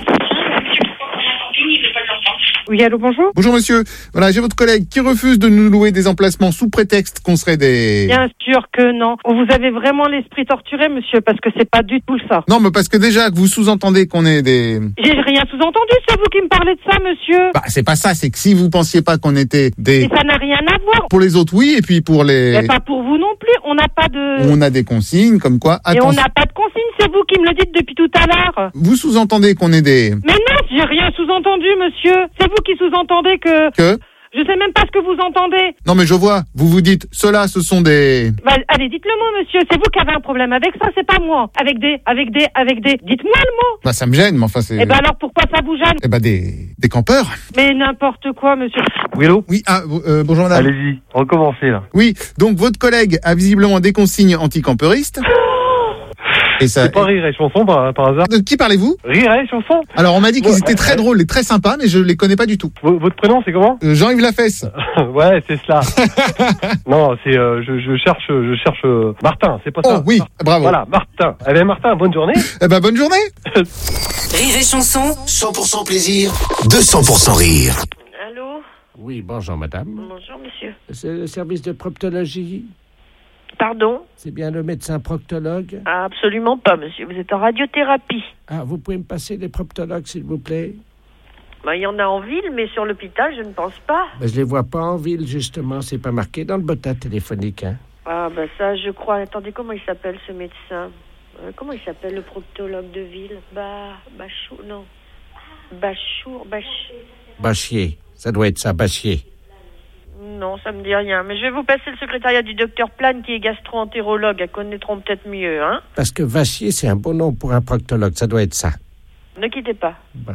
Oui, allô, bonjour. Bonjour monsieur. Voilà, j'ai votre collègue qui refuse de nous louer des emplacements sous prétexte qu'on serait des... Bien sûr que non. Vous avez vraiment l'esprit torturé, monsieur, parce que c'est pas du tout ça. Non, mais parce que déjà que vous sous-entendez qu'on est des... J'ai rien sous-entendu, c'est vous qui me parlez de ça, monsieur. Bah, c'est pas ça, c'est que si vous pensiez pas qu'on était des... Et ça n'a rien à voir. Pour les autres, oui, et puis pour les... Mais pas pour vous non plus. On n'a pas de... On a des consignes, comme quoi... Et on attention. n'a pas de consigne, c'est vous qui me le dites depuis tout à l'heure. Vous sous-entendez qu'on est des... Mais non, j'ai rien sous-entendu, monsieur. C'est vous qui sous-entendez que... Que Je sais même pas ce que vous entendez. Non mais je vois, vous vous dites, ceux-là ce sont des... Bah, allez, dites le mot, monsieur. C'est vous qui avez un problème avec ça, c'est pas moi. Avec des, avec des, avec des... Dites-moi le mot. Bah ça me gêne, mais enfin c'est... Eh ben alors, pourquoi ça vous gêne? Eh ben des... des campeurs. Mais n'importe quoi, monsieur. Oui, allô? Oui, ah, euh, bonjour madame. Allez-y, recommencez là. Oui, donc votre collègue a visiblement des consignes anti-campeuristes. Et ça... C'est pas Rire et Chanson par, par hasard? De qui parlez-vous? Rire et Chanson? Alors on m'a dit qu'ils Ouais, étaient très ouais. drôles et très sympas, mais je les connais pas du tout. V- votre prénom c'est comment? Euh, Jean-Yves Lafesse. Ouais, c'est cela. Non, c'est euh, je, je cherche je cherche euh, Martin, c'est pas ça. Oh oui, bravo. Voilà, Martin. Eh bien Martin, bonne journée. Eh ben bonne journée. Rire et chanson. cent pour cent plaisir, deux cents pour cent rire. Allô? Oui, bonjour madame. Bonjour, monsieur. C'est le service de proctologie. Pardon? C'est bien le médecin proctologue? Ah, absolument pas, monsieur. Vous êtes en radiothérapie. Ah, vous pouvez me passer les proctologues, s'il vous plaît? Bah, il y en a en ville, mais sur l'hôpital, je ne pense pas. Ben, je les vois pas en ville, justement. C'est pas marqué dans le bottin téléphonique, hein? Ah, bah ça, je crois. Attendez, comment il s'appelle, ce médecin? Euh, comment il s'appelle, le proctologue de ville? Bah, Bachou, non. Bachour, Bach... Bachier. Ça doit être ça, Bachier. Non, ça me dit rien. Mais je vais vous passer le secrétariat du docteur Plane qui est gastro-entérologue. Elles connaîtront peut-être mieux, hein. Parce que Vachier, c'est un bon nom pour un proctologue. Ça doit être ça. Ne quittez pas. Bon.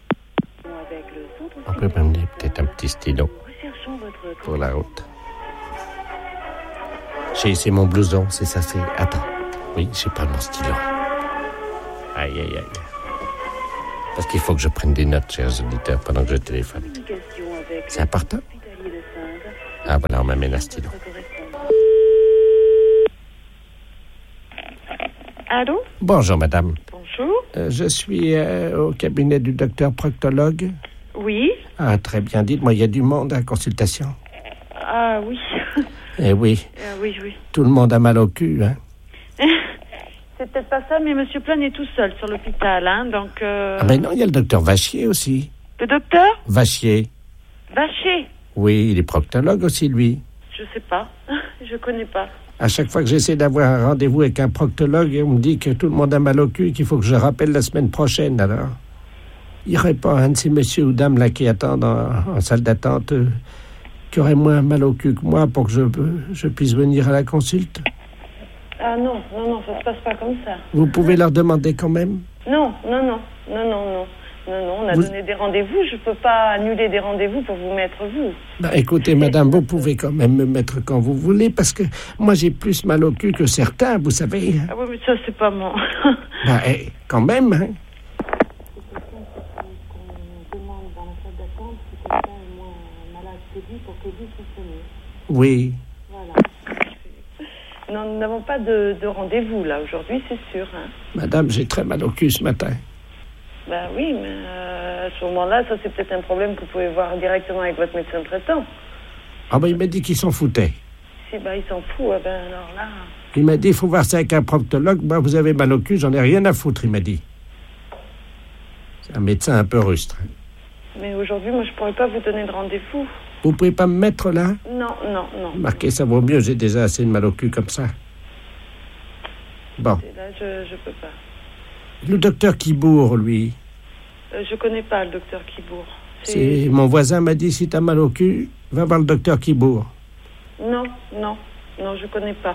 On peut m'amener peut-être un petit stylo pour la route. J'ai c'est mon blouson, c'est ça, c'est... Attends. Oui, j'ai pas mon stylo. Aïe, aïe, aïe. Parce qu'il faut que je prenne des notes, chers auditeurs, pendant que je téléphone. C'est important. Ah, voilà, on m'amène un stylo. Allô? Bonjour, madame. Bonjour. Euh, je suis euh, au cabinet du docteur proctologue. Oui. Ah, très bien. Dites-moi, il y a du monde à la consultation? Ah, oui. Eh oui. Ah, oui, oui. Tout le monde a mal au cul, hein. C'est peut-être pas ça, mais Monsieur Plane est tout seul sur l'hôpital, hein, donc... Euh... Ah ben non, il y a le docteur Vachier aussi. Le docteur? Vachier. Vachier? Oui, il est proctologue aussi, lui. Je sais pas. Je connais pas. À chaque fois que j'essaie d'avoir un rendez-vous avec un proctologue, on me dit que tout le monde a mal au cul et qu'il faut que je rappelle la semaine prochaine, alors. Il n'y aurait pas un de ces messieurs ou dames là qui attendent en, en salle d'attente euh, qui aurait moins mal au cul que moi pour que je, je puisse venir à la consulte? Ah non, non, non, ça se passe pas comme ça. Vous pouvez leur demander quand même? Non, non, non, non, non, non. Non, non, on a vous... donné des rendez-vous. Je peux pas annuler des rendez-vous pour vous mettre vous. Ben, écoutez, madame, vous pouvez quand même me mettre quand vous voulez, parce que moi, j'ai plus mal au cul que certains, vous savez. Ah oui, mais ça, c'est pas moi. Ben, eh, quand même, hein. Oui. Voilà. Non, nous n'avons pas de, de rendez-vous, là, aujourd'hui, c'est sûr. Hein. Madame, j'ai très mal au cul ce matin. Ben oui, mais euh, à ce moment-là, ça, c'est peut-être un problème que vous pouvez voir directement avec votre médecin traitant. Ah ben, il m'a dit qu'il s'en foutait. Si, ben, il s'en fout, eh ben, alors là... Il m'a dit, il faut voir ça avec un proctologue. Ben, vous avez mal au cul, j'en ai rien à foutre, il m'a dit. C'est un médecin un peu rustre. Mais aujourd'hui, moi, je pourrais pas vous donner de rendez-vous. Vous pouvez pas me mettre là? Non, non, non. Marquez, ça vaut mieux, j'ai déjà assez de mal au cul comme ça. Bon. Et là, je, je peux pas. Le docteur Kibourg, lui. Euh, je connais pas le docteur Kibourg. C'est... C'est... Mon voisin m'a dit, si t'as mal au cul, va voir le docteur Kibourg. Non, non, non, je connais pas.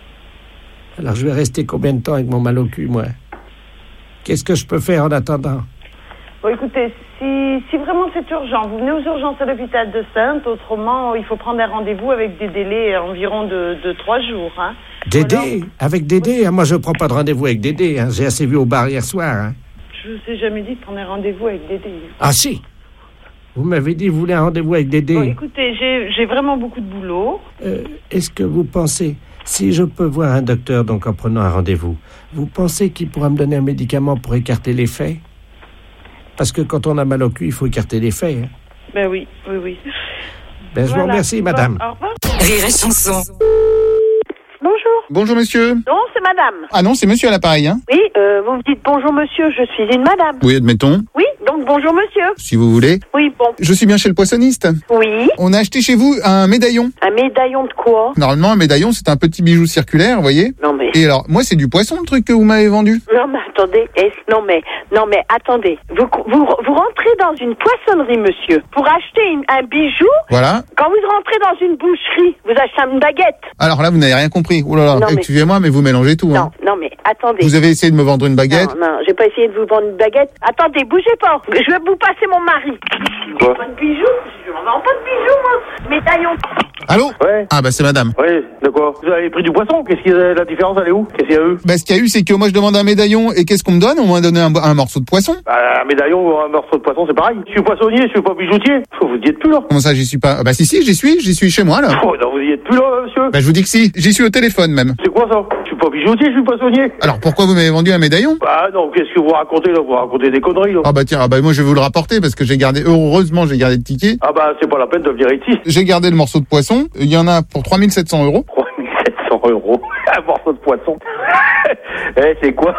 Alors je vais rester combien de temps avec mon mal au cul, moi? Qu'est-ce que je peux faire en attendant? Bon, écoutez, si, si vraiment c'est urgent, vous venez aux urgences à l'hôpital de Saintes. Autrement, il faut prendre un rendez-vous avec des délais environ de, de trois jours. Hein. Dédé? Alors... Avec Dédé? Oui. Moi, je ne prends pas de rendez-vous avec Dédé. Hein. J'ai assez vu au bar hier soir. Hein. Je vous ai jamais dit de prendre un rendez-vous avec Dédé. Ah si? Vous m'avez dit que vous voulez un rendez-vous avec Dédé. Bon, écoutez, j'ai, j'ai vraiment beaucoup de boulot. Euh, est-ce que vous pensez, si je peux voir un docteur donc en prenant un rendez-vous, vous pensez qu'il pourra me donner un médicament pour écarter les faits? Parce que quand on a mal au cul, il faut écarter les faits. Hein. Ben oui, oui, oui. Ben, je voilà. vous remercie, madame. Bon, au revoir. Rire et chanson. Bonjour. Bonjour, monsieur. Non, c'est madame. Ah non, c'est monsieur à l'appareil, hein? Oui, euh, vous me dites bonjour, monsieur, je suis une madame. Oui, admettons. Oui, donc bonjour, monsieur. Si vous voulez. Oui, bon. Je suis bien chez le poissonniste. Oui. On a acheté chez vous un médaillon. Un médaillon de quoi? Normalement, un médaillon, c'est un petit bijou circulaire, vous voyez? Non, mais... Et alors, moi, c'est du poisson, le truc que vous m'avez vendu. Non, mais attendez. Eh, non, mais, non, mais attendez. Vous, vous, vous rentrez dans une poissonnerie, monsieur, pour acheter une, un bijou. Voilà. Quand vous rentrez dans une boucherie, vous achetez une baguette. Alors là, vous n'avez rien compris. Oh là là, non, excusez-moi, mais... mais vous mélangez tout. Non, hein. non, mais attendez. Vous avez essayé de me vendre une baguette? Non, non, j'ai pas essayé de vous vendre une baguette. Attendez, bougez pas. Je vais vous passer mon mari. Quoi? Pas de bijoux? Je ne vends pas de bijoux, moi. Médaillon. Allô? Ouais. Ah bah c'est madame. Oui, de quoi? Vous avez pris du poisson? Qu'est-ce qu'il y a, la différence, elle est où? Qu'est-ce qu'il y a eu? Bah ce qu'il y a eu, c'est que moi je demande un médaillon et qu'est-ce qu'on me donne? On m'a donné un, un morceau de poisson. Bah un médaillon ou un morceau de poisson, c'est pareil. Je suis poissonnier, je suis pas bijoutier. Vous y êtes plus là. Comment ça, j'y suis pas? Bah si si, j'y suis, j'y suis chez moi là. Oh non, vous y êtes plus là, monsieur. Bah je vous dis que si, j'y suis au téléphone même. C'est quoi ça? Je suis pas bijoutier, je suis poissonnier. Alors pourquoi vous m'avez vendu un médaillon? Bah non, qu'est-ce que vous racontez là? Vous racontez des conneries là. Ah bah tiens, ah bah moi je vais vous le rapporter parce que j'ai gardé, heureusement j'ai gardé le ticket. Ah bah c'est pas la peine de venir ici. J'ai gardé le morceau de poisson, il y en a pour trois mille sept cents euros. trois mille sept cents euros? Un morceau de poisson. Eh c'est quoi?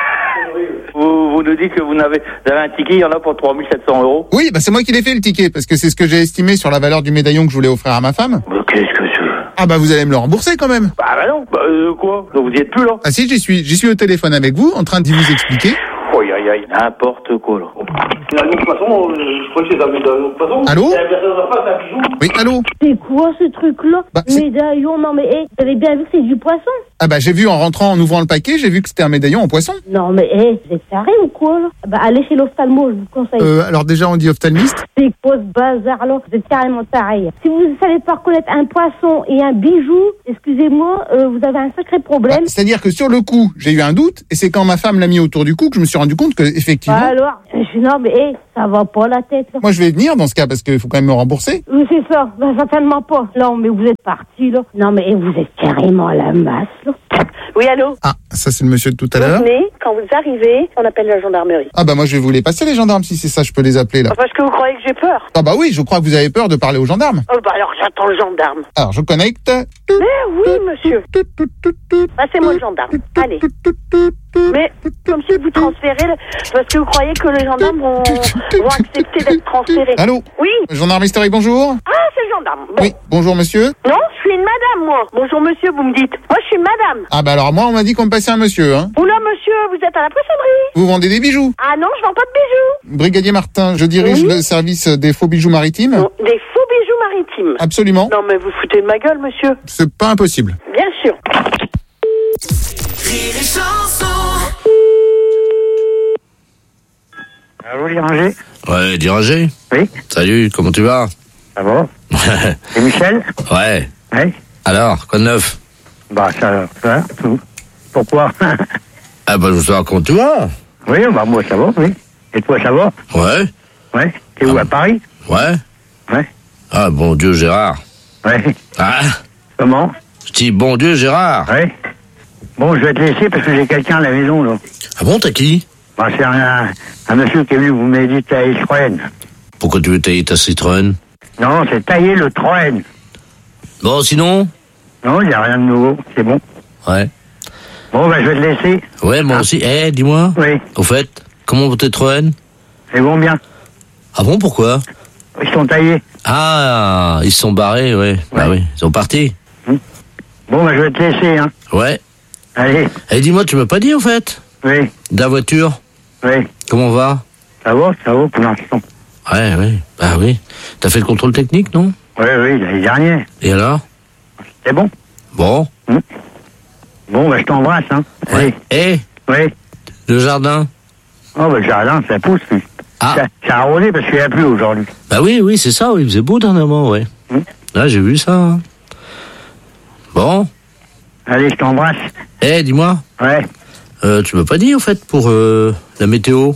Vous, vous nous dites que vous n'avez, vous avez un ticket, il y en a pour trois mille sept cents euros? Oui, bah c'est moi qui l'ai fait le ticket, parce que c'est ce que j'ai estimé sur la valeur du médaillon que je voulais offrir à ma femme. Mais qu'est-ce que c'est? Ah bah vous allez me le rembourser quand même. Bah bah non, bah euh, quoi? Donc vous y êtes plus là? Ah si, j'y suis, j'y suis au téléphone avec vous, en train de vous expliquer. Oh aïe aïe. N'importe quoi, là. Allô? Oui, allô? C'est quoi ce truc-là? Bah, c'est- Médaillon, non mais hé, vous avez bien vu que c'est du poisson? Ah bah j'ai vu en rentrant, en ouvrant le paquet, j'ai vu que c'était un médaillon en poisson. Non mais hé, vous êtes taré ou quoi là? Bah allez chez l'ophtalmo, je vous conseille. Euh, alors déjà on dit ophtalmiste. C'est quoi ce bazar là? Vous êtes carrément taré. Si vous ne savez pas reconnaître un poisson et un bijou, excusez-moi, euh, vous avez un sacré problème. Bah, c'est-à-dire que sur le coup, j'ai eu un doute, et c'est quand ma femme l'a mis autour du cou que je me suis rendu compte que effectivement. Bah alors, je- non mais hé, ça va pas la tête là. Moi je vais venir dans ce cas parce qu'il faut quand même me rembourser. Oui, c'est ça. Bah, certainement pas. Non, mais vous êtes parti, là. Non, mais vous êtes carrément à la masse, là. Oui, allô? Ah, ça c'est le monsieur de tout à Vous l'heure. venez, quand vous arrivez, on appelle la gendarmerie. Ah bah moi je vais vous les passer les gendarmes si c'est ça, je peux les appeler là. Parce que vous croyez que j'ai peur? Ah bah oui, je crois que vous avez peur de parler aux gendarmes. Oh, bah alors j'attends le gendarme. Alors je connecte. Mais oui, monsieur. Passez-moi le gendarme. Allez. Mais comme si vous transférez, le- parce que vous croyez que les gendarmes vont, vont accepter d'être transférés. Allô? Oui. Gendarme historique, bonjour. Ah, c'est le gendarme. Bon. Oui, bonjour monsieur. Non, je suis une madame, moi. Bonjour, monsieur, vous me dites. Moi, je suis une madame. Ah bah alors moi on m'a dit qu'on me passait un monsieur, hein. Oula, monsieur, vous êtes à la poissonnerie. Vous vendez des bijoux. Ah non, je vends pas de bijoux. Brigadier Martin, je dirige Oui. le service des faux bijoux maritimes. Des faux bijoux maritimes. Absolument. Non, mais vous foutez de ma gueule, monsieur. C'est pas impossible. Bien sûr. Rire et chanson. Allô, Diranger? Ouais, Diranger. Oui. Salut, comment tu vas? Ça va? C'est Michel? Ouais. Oui. Alors, quoi de neuf? Bah, ça, ça, tout. Pourquoi? Ah bah, je veux savoir comment tu vas. Oui, bah, moi, ça va, oui. Et toi, ça va? Ouais. Ouais. T'es où, à Paris? Ouais. Ouais. Ah, bon Dieu, Gérard. Ouais. Ah. Comment? Je dis bon Dieu, Gérard. Ouais. Bon, je vais te laisser parce que j'ai quelqu'un à la maison, là. Ah bon, t'as qui? Bah, c'est un, un monsieur qui est venu vous m'aider à tailler le Citroën. Pourquoi tu veux tailler ta Citroën? Non, c'est tailler le Citroën. Bon, sinon? Non, il n'y a rien de nouveau, c'est bon. Ouais. Bon, bah, je vais te laisser. Ouais, moi aussi. Eh, dis-moi. Oui. Au fait, comment vont tes Citroën? Ils vont bien. Ah bon, pourquoi? Ils sont taillés. Ah, ils se sont barrés, ouais. Bah oui, ils sont partis. Bon, bah, je vais te laisser, hein. Ouais. Allez. Eh, dis-moi, tu m'as pas dit, au fait? Oui. De la voiture? Oui. Comment va? Ça va, ça va pour l'instant. Ouais, oui. Bah oui. T'as fait le contrôle technique, non? Oui, oui, l'année dernière. Et alors? C'est bon. Bon. Hum. Bon, bah, je t'embrasse, hein. Ouais. Eh? Oui. Le jardin? Oh, bah, le jardin, ça pousse, lui. Ah. Ça, ça a arrosé parce qu'il n'y a plus aujourd'hui. Bah oui, oui, c'est ça, oui. Il faisait beau dernièrement, ouais. Hum. Là, j'ai vu ça. hein. Bon. Allez, je t'embrasse. Eh, dis-moi. Ouais. Euh, tu m'as pas dit, au fait, pour euh, la météo?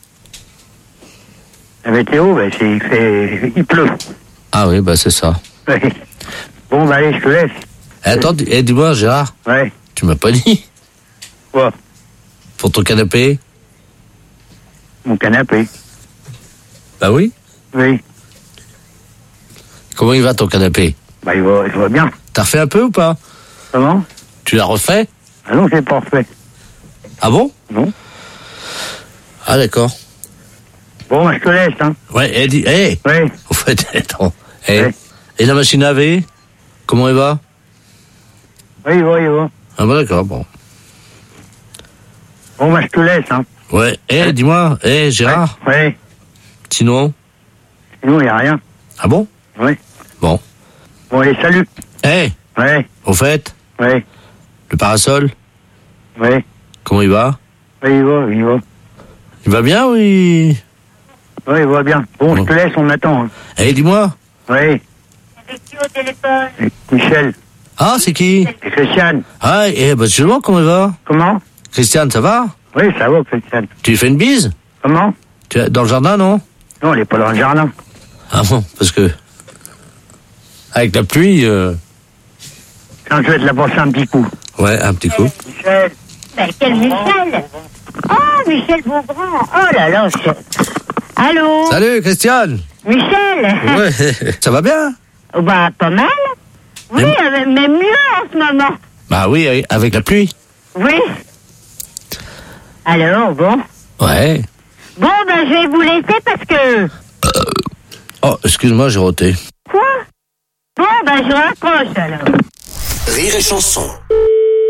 La météo, bah, c'est, il fait, il pleut. Ah oui, bah c'est ça. Ouais. Bon, bah, allez, je te laisse. Eh, attends, di- eh, dis-moi, Gérard. Ouais. Tu m'as pas dit? Quoi? Pour ton canapé? Mon canapé. Bah oui. Oui. Comment il va ton canapé? Bah, il va, il va bien. T'as refait un peu ou pas? Comment? Tu l'as refait? Ah non, c'est pas refait. Ah bon? Non. Ah d'accord. Bon, bah, je te laisse, hein. Ouais, eh, dis, eh! Oui. Au fait, attends. Eh. Et la machine à laver? Comment elle va? Oui, il va, il va. Ah bah d'accord, bon. Bon, bah, je te laisse, hein. Ouais, eh, dis-moi, eh, Gérard? Ouais. Sinon? Sinon, il n'y a rien. Ah bon? Oui. Bon. Bon, allez, salut. Eh! Ouais. Au fait? Ouais. Le parasol? Ouais. Comment il va? Oui, il va, il va. Il va bien ou il... Oui, il va bien. Bon, je te laisse, on m'attend. Hein. Eh, dis-moi. Oui. Avec qui au téléphone? Michel. Ah, c'est qui? C'est Christiane. Ah, eh, bah, justement, comment il va? Comment? Christiane, ça va? Oui, ça va, Christiane. Tu lui fais une bise? Comment? Tu es dans le jardin, non? Non, elle est pas dans le jardin. Ah bon, parce que... Avec la pluie... Euh... Quand je vais te la passer un petit coup. Ouais, un petit coup. Michel. Ben, quel Michel? Oh, Michel Beaugrand. Oh là là. je- Allô? Salut, Christiane. Michel? Ouais, ça va bien? Oh, bah, pas mal. Oui, euh, mais mieux en ce moment. Bah oui, avec la pluie. Oui. Alors, bon. Ouais. Bon, ben, je vais vous laisser parce que... Oh, excuse-moi, j'ai roté. Quoi? Bon, ben, je raccroche alors. Rire et chanson. Tous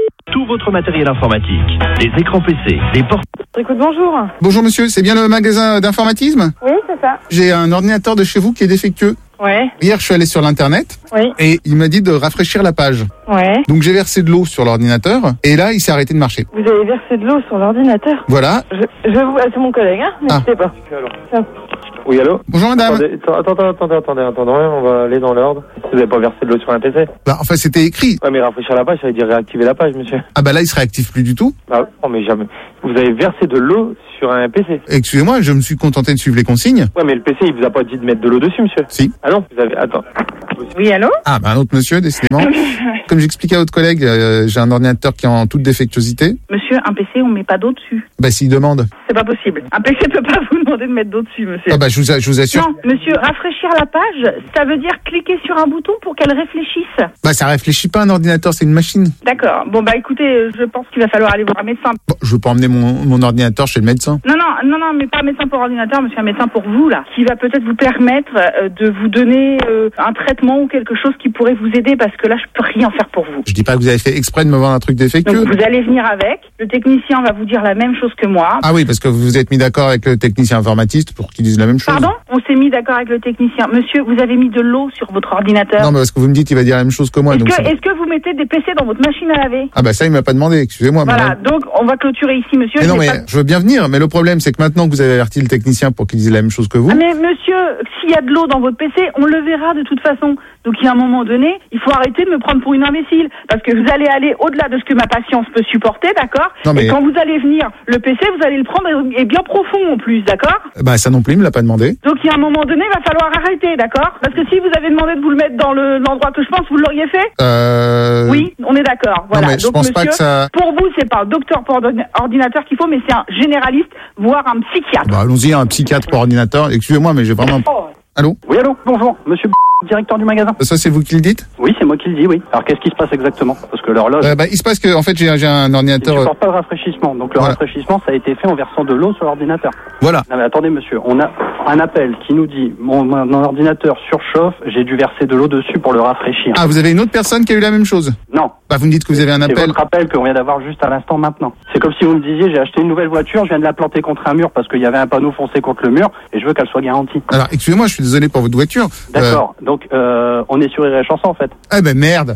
votre matériel informatique. Des écrans P C, des portes... Écoute, bonjour. Bonjour monsieur, c'est bien le magasin d'informatisme ? Oui, c'est ça. J'ai un ordinateur de chez vous qui est défectueux. Ouais. Hier, je suis allé sur l'internet Oui. et il m'a dit de rafraîchir la page. Ouais. Donc j'ai versé de l'eau sur l'ordinateur et là, il s'est arrêté de marcher. Vous avez versé de l'eau sur l'ordinateur. Voilà. Je, je vous... ah, c'est mon collègue, hein. N'hésitez pas. Tiens. Oui, allô? Bonjour madame. Attendez, attendez, attendez, attendez, attendez, on va aller dans l'ordre. Vous n'avez pas versé de l'eau sur un P C? Bah, enfin, c'était écrit. Ouais, mais rafraîchir la page, ça veut dire réactiver la page, monsieur. Ah bah là, il se réactive plus du tout. Ah, non, mais jamais. Vous avez versé de l'eau sur un P C. Excusez-moi, je me suis contenté de suivre les consignes. Ouais, mais le P C, il vous a pas dit de mettre de l'eau dessus, monsieur? Si. Ah non, vous avez... Attends. Oui, allô? Ah bah un autre monsieur, décidément. Comme j'expliquais à votre collègue, euh, j'ai un ordinateur qui est en toute défectuosité. Monsieur, un P C, on met pas d'eau dessus. Bah s'il demande. C'est pas possible. Un P C peut pas vous demander de mettre d'eau dessus, monsieur. Ah bah je vous, je vous assure. Non, monsieur, rafraîchir la page, ça veut dire cliquer sur un bouton pour qu'elle réfléchisse. Bah ça réfléchit pas un ordinateur, c'est une machine. D'accord. Bon bah écoutez, je pense qu'il va falloir aller voir un médecin. Bon, je veux pas emmener mon, mon ordinateur chez le médecin. Non, non, non, non, mais pas un médecin pour ordinateur, monsieur, un médecin pour vous, là, qui va peut-être vous permettre euh, de vous donner euh, un traitement ou quelque chose qui pourrait vous aider, parce que là, je peux rien faire pour vous. Je dis pas que vous avez fait exprès de me vendre un truc défectueux. Donc vous allez venir avec, le technicien va vous dire la même chose que moi. Ah oui, parce que vous vous êtes mis d'accord avec le technicien informatiste pour qu'il dise la même chose. Pardon? On s'est mis d'accord avec le technicien. Monsieur, vous avez mis de l'eau sur votre ordinateur. Non, mais parce que vous me dites il va dire la même chose que moi. Est-ce donc que, c'est- est-ce que vous mettez des P C dans votre machine à laver? Ah bah ça, il m'a pas demandé, excusez-moi. Voilà, madame. donc on va clôturer ici, monsieur. Mais non, J'ai mais pas- je veux bien venir, mais le problème, c'est que maintenant que vous avez averti le technicien pour qu'il dise la même chose que vous... Ah, mais monsieur, s'il y a de l'eau dans votre P C, on le verra de toute façon. Donc il y a un moment donné, il faut arrêter de me prendre pour une imbécile. Parce que vous allez aller au-delà de ce que ma patience peut supporter, d'accord? Non, mais- Et quand vous allez venir, le P C, vous allez le prendre et bien profond en plus, d'accord? Bah ça non plus, il me l'a pas demandé. Donc il y a un moment donné, il va falloir arrêter, d'accord? Parce que si vous avez demandé de vous le mettre dans le- l'endroit que je pense, vous l'auriez fait? Euh... Oui, on est d'accord. Voilà. mais je Donc, pense monsieur, pas que ça- pour vous, c'est pas un docteur pour ordina- ordinateur qu'il faut, mais c'est un généraliste, voire un psychiatre. Bah allons-y, un psychiatre pour ordinateur. Excusez-moi, mais j'ai vraiment... Allô? Oui, allô, bonjour, monsieur B... directeur du magasin. Ça, c'est vous qui le dites? Oui, c'est moi qui le dis, oui. Alors, qu'est-ce qui se passe exactement? Parce que l'horloge... Euh, bah, il se passe que, en fait, j'ai j'ai un Il ordinateur... ne supporte pas le rafraîchissement. Donc, le Voilà. rafraîchissement, ça a été fait en versant de l'eau sur l'ordinateur. Voilà. Non, mais attendez, monsieur, on a un appel qui nous dit mon, mon ordinateur surchauffe, j'ai dû verser de l'eau dessus pour le rafraîchir. Ah, vous avez une autre personne qui a eu la même chose? Non. Bah, vous me dites que vous avez un C'est appel. votre appel qu'on vient d'avoir juste à l'instant maintenant. C'est comme si vous me disiez, j'ai acheté une nouvelle voiture, je viens de la planter contre un mur parce qu'il y avait un panneau foncé contre le mur et je veux qu'elle soit garantie. Alors, excusez-moi, je suis désolé pour votre voiture. D'accord. Donc, euh, on est sur Rire et Chanson, en fait. Ah ben merde.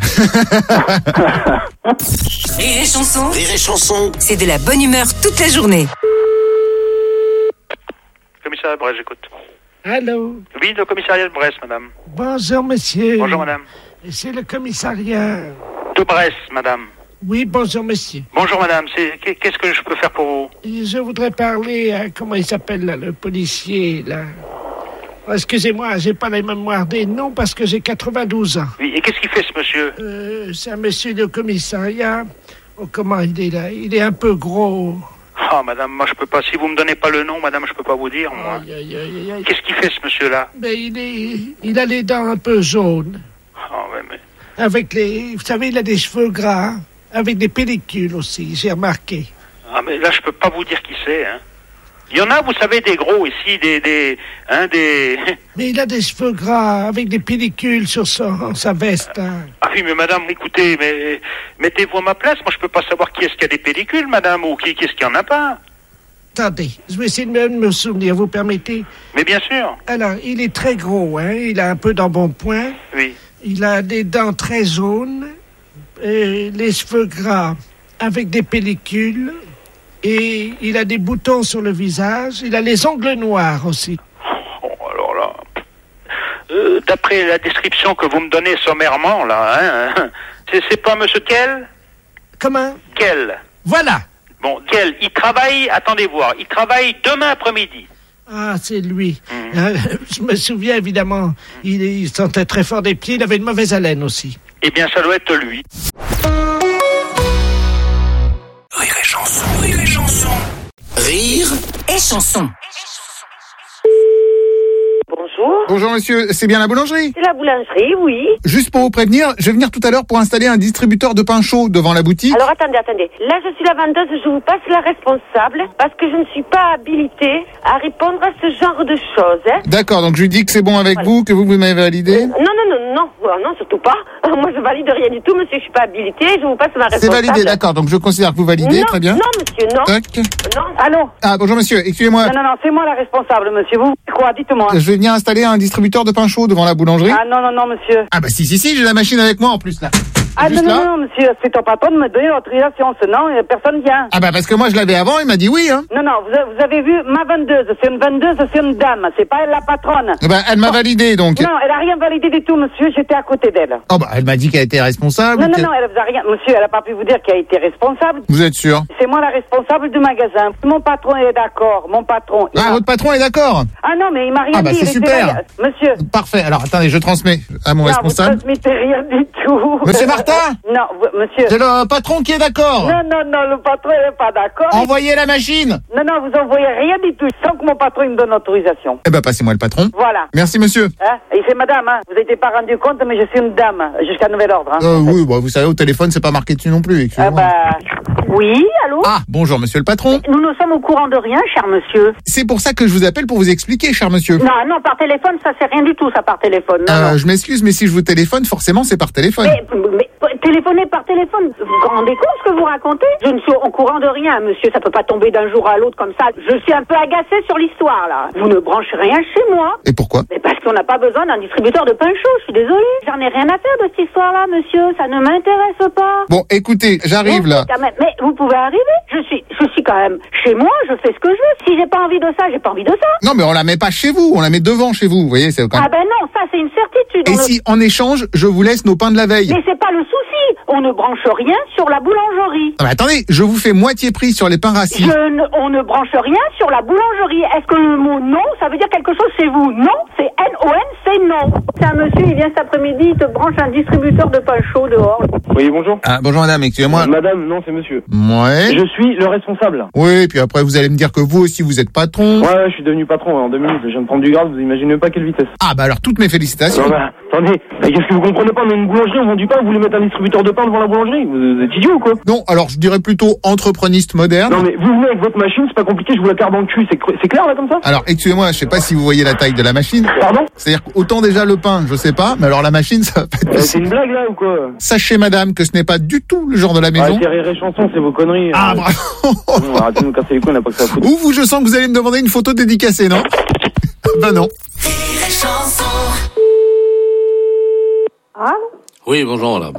Rire et chanson. Rire et chanson. C'est de la bonne humeur toute la journée. Commissariat de Brest, j'écoute. Allô? Oui, le commissariat de Brest, madame. Bonjour, monsieur. Bonjour, madame. C'est le commissariat. De Brest, madame. Oui, bonjour, monsieur. Bonjour, madame. C'est- Qu'est-ce que je peux faire pour vous? Je voudrais parler à, comment il s'appelle, là, le policier, là. Oh, excusez-moi, j'ai pas la mémoire des noms parce que j'ai quatre-vingt-douze ans. Oui, et qu'est-ce qu'il fait, ce monsieur? Euh, c'est un monsieur de commissariat. Oh, comment il est là? Il est un peu gros. Ah, madame, moi, je peux pas. Si vous me donnez pas le nom, madame, je peux pas vous dire, moi. Aïe, aïe, aïe, aïe. Qu'est-ce qu'il fait, ce monsieur-là? Ben, il est, il a les dents un peu jaunes. Ah, ouais, mais... Avec les, vous savez, il a des cheveux gras. Avec des pellicules aussi, j'ai remarqué. Ah, mais là, je peux pas vous dire qui c'est, hein. Il y en a, vous savez, des gros ici, des... des hein, des... Mais il a des cheveux gras avec des pellicules sur son, sa veste. Hein. Ah oui, mais madame, écoutez, mais mettez-vous à ma place. Moi, je peux pas savoir qui est-ce qui a des pellicules, madame, ou qui, qui est-ce qui en a pas. Attendez, je vais essayer de me, me souvenir, vous permettez? Mais bien sûr. Alors, il est très gros, hein. Il a un peu d'embonpoint. Oui. Il a des dents très jaunes, et les cheveux gras avec des pellicules, et il a des boutons sur le visage. Il a les ongles noirs aussi. Oh, alors là... Euh, d'après la description que vous me donnez sommairement, là, hein, c'est, c'est pas monsieur Kell? Comment? Kell. Voilà. Bon, Kell, il travaille, attendez voir, il travaille demain après-midi. Ah, c'est lui. Euh, je me souviens, évidemment, il, il sentait très fort des pieds, il avait une mauvaise haleine aussi. Eh bien, ça doit être lui. Rire et chanson. Rire et chanson. Rire et chanson. Bonjour. bonjour. Bonjour monsieur, c'est bien la boulangerie? C'est la boulangerie, oui. Juste pour vous prévenir, je vais venir tout à l'heure pour installer un distributeur de pain chaud devant la boutique. Alors attendez, attendez. Là, je suis la vendeuse, je vous passe la responsable parce que je ne suis pas habilitée à répondre à ce genre de choses. Hein. D'accord, donc je lui dis que c'est bon avec voilà. vous, que vous, vous m'avez validé. euh, Non, non, non, non, non, non, surtout pas. Moi, je valide rien du tout, monsieur, je suis pas habilitée, je vous passe ma responsable. C'est validé, d'accord, donc je considère que vous validez, non, très bien. Non, monsieur, non. Tac. Non. Allô? Ah, bonjour monsieur, excusez-moi. Non, non, non, c'est moi la responsable, monsieur. Vous, quoi, dites-moi. Je vais venir installer un distributeur de pain chaud devant la boulangerie. Ah non, non, non, monsieur. Ah bah si, si, si, j'ai la machine avec moi en plus là. Ah non, Juste non, là. non, monsieur, c'est ton patron de me donner l'autorisation, sinon euh, personne vient. Ah bah parce que moi je l'avais avant, il m'a dit oui, hein. Non, non, vous avez, vous avez vu ma vendeuse, c'est une vendeuse, c'est une dame, c'est pas elle la patronne. Ah bah elle m'a validé donc. Non, elle a rien validé du tout, monsieur, j'étais à côté d'elle. Oh bah elle m'a dit qu'elle était responsable. Non, non, qu'elle... non, elle vous a rien, monsieur, elle a pas pu vous dire qu'elle a été responsable. Vous êtes sûr? C'est moi la responsable du magasin. Mon patron est d'accord, mon patron. Ah, a... votre patron est d'accord? Ah non, mais il m'a rien ah bah dit. c'est super. Là... Monsieur. Parfait, alors attendez, je transmets à mon non, responsable. vous transmettez rien du tout. Monsieur Martin? Non, vous, monsieur. C'est le patron qui est d'accord. Non, non, non, le patron n'est pas d'accord. Envoyez la machine. Non, non, vous envoyez rien du tout, sans que mon patron il me donne autorisation. Eh ben, passez-moi le patron. Voilà. Merci, monsieur. Hein? Et c'est madame, hein. Vous n'étiez pas rendu compte, mais je suis une dame, jusqu'à nouvel ordre. Hein. Euh, oui, bon, vous savez, au téléphone, c'est pas marqué dessus non plus. Ah bah... Oui, allô? Ah, bonjour, monsieur le patron. Nous ne sommes au courant de rien, cher monsieur. C'est pour ça que je vous appelle pour vous expliquer, cher monsieur. Non, non, par téléphone, ça c'est rien du tout, ça par téléphone. Non, euh, non. Je m'excuse, mais si je vous téléphone, forcément, c'est par téléphone. Mais, mais téléphoner par téléphone, vous vous rendez compte ce que vous racontez? Je ne suis au courant de rien, monsieur, ça peut pas tomber d'un jour à l'autre comme ça. Je suis un peu agacée sur l'histoire, là. Vous ne branchez rien chez moi. Et pourquoi? Mais parce qu'on n'a pas besoin d'un distributeur de pain chaud, je suis désolée. J'en ai rien à faire de cette histoire-là, monsieur, ça ne m'intéresse pas. Bon, écoutez, j'arrive là. Quand même, mais vous pouvez arriver. Je suis, je suis quand même chez moi, je fais ce que je veux. Si j'ai pas envie de ça, j'ai pas envie de ça. Non, mais on la met pas chez vous, on la met devant chez vous, vous voyez, c'est quand même... Ah ben non, ça c'est une certitude. Et on si, ne... en échange, je vous laisse nos pains de la veille? Mais c'est pas le souci, on ne branche rien sur la boulangerie. Ah, mais attendez, je vous fais moitié prix sur les pains rassis. Je ne, on ne branche rien sur la boulangerie. Est-ce que le mot non, ça veut dire quelque chose chez vous? Non, c'est N O N, c'est non. C'est un monsieur, il vient cet après-midi, il te branche un distributeur de pain chaud dehors. Oui, bonjour. Ah, bonjour madame, excusez-moi. Euh, madame, non, c'est monsieur. Ouais. Je suis le responsable. Oui, puis après vous allez me dire que vous aussi vous êtes patron. Ouais, ouais, je suis devenu patron en deux minutes. Je viens de prendre du grade, vous imaginez pas quelle vitesse. Ah bah alors toutes mes félicitations. Non, bah, attendez, bah, qu'est-ce que vous comprenez pas? Mais une boulangerie, on vend du pain, vous voulez mettre un distributeur de pain devant la boulangerie? Vous, vous êtes idiot ou quoi? Non, alors je dirais plutôt entrepreniste moderne. Non mais vous venez avec votre machine, c'est pas compliqué, je vous la carre dans le cul, c'est, c'est clair là comme ça? Alors excusez-moi, je sais pas si vous voyez la taille de la machine. Pardon? C'est-à-dire qu'autant déjà le pain, je sais pas, mais alors la machine, ça va pas être euh, C'est une blague là ou quoi? Sachez madame que ce n'est pas du tout le genre de la maison. Ah, c'est Rire et Chanson, c'est vos conneries. Ah euh... bravo. Bon, arrêtez de nous casser les couilles, on n'a pas que ça à foutre. Ou vous, je sens que vous allez me demander une photo dédicacée, non? Ben non. Ah Oui, bonjour madame.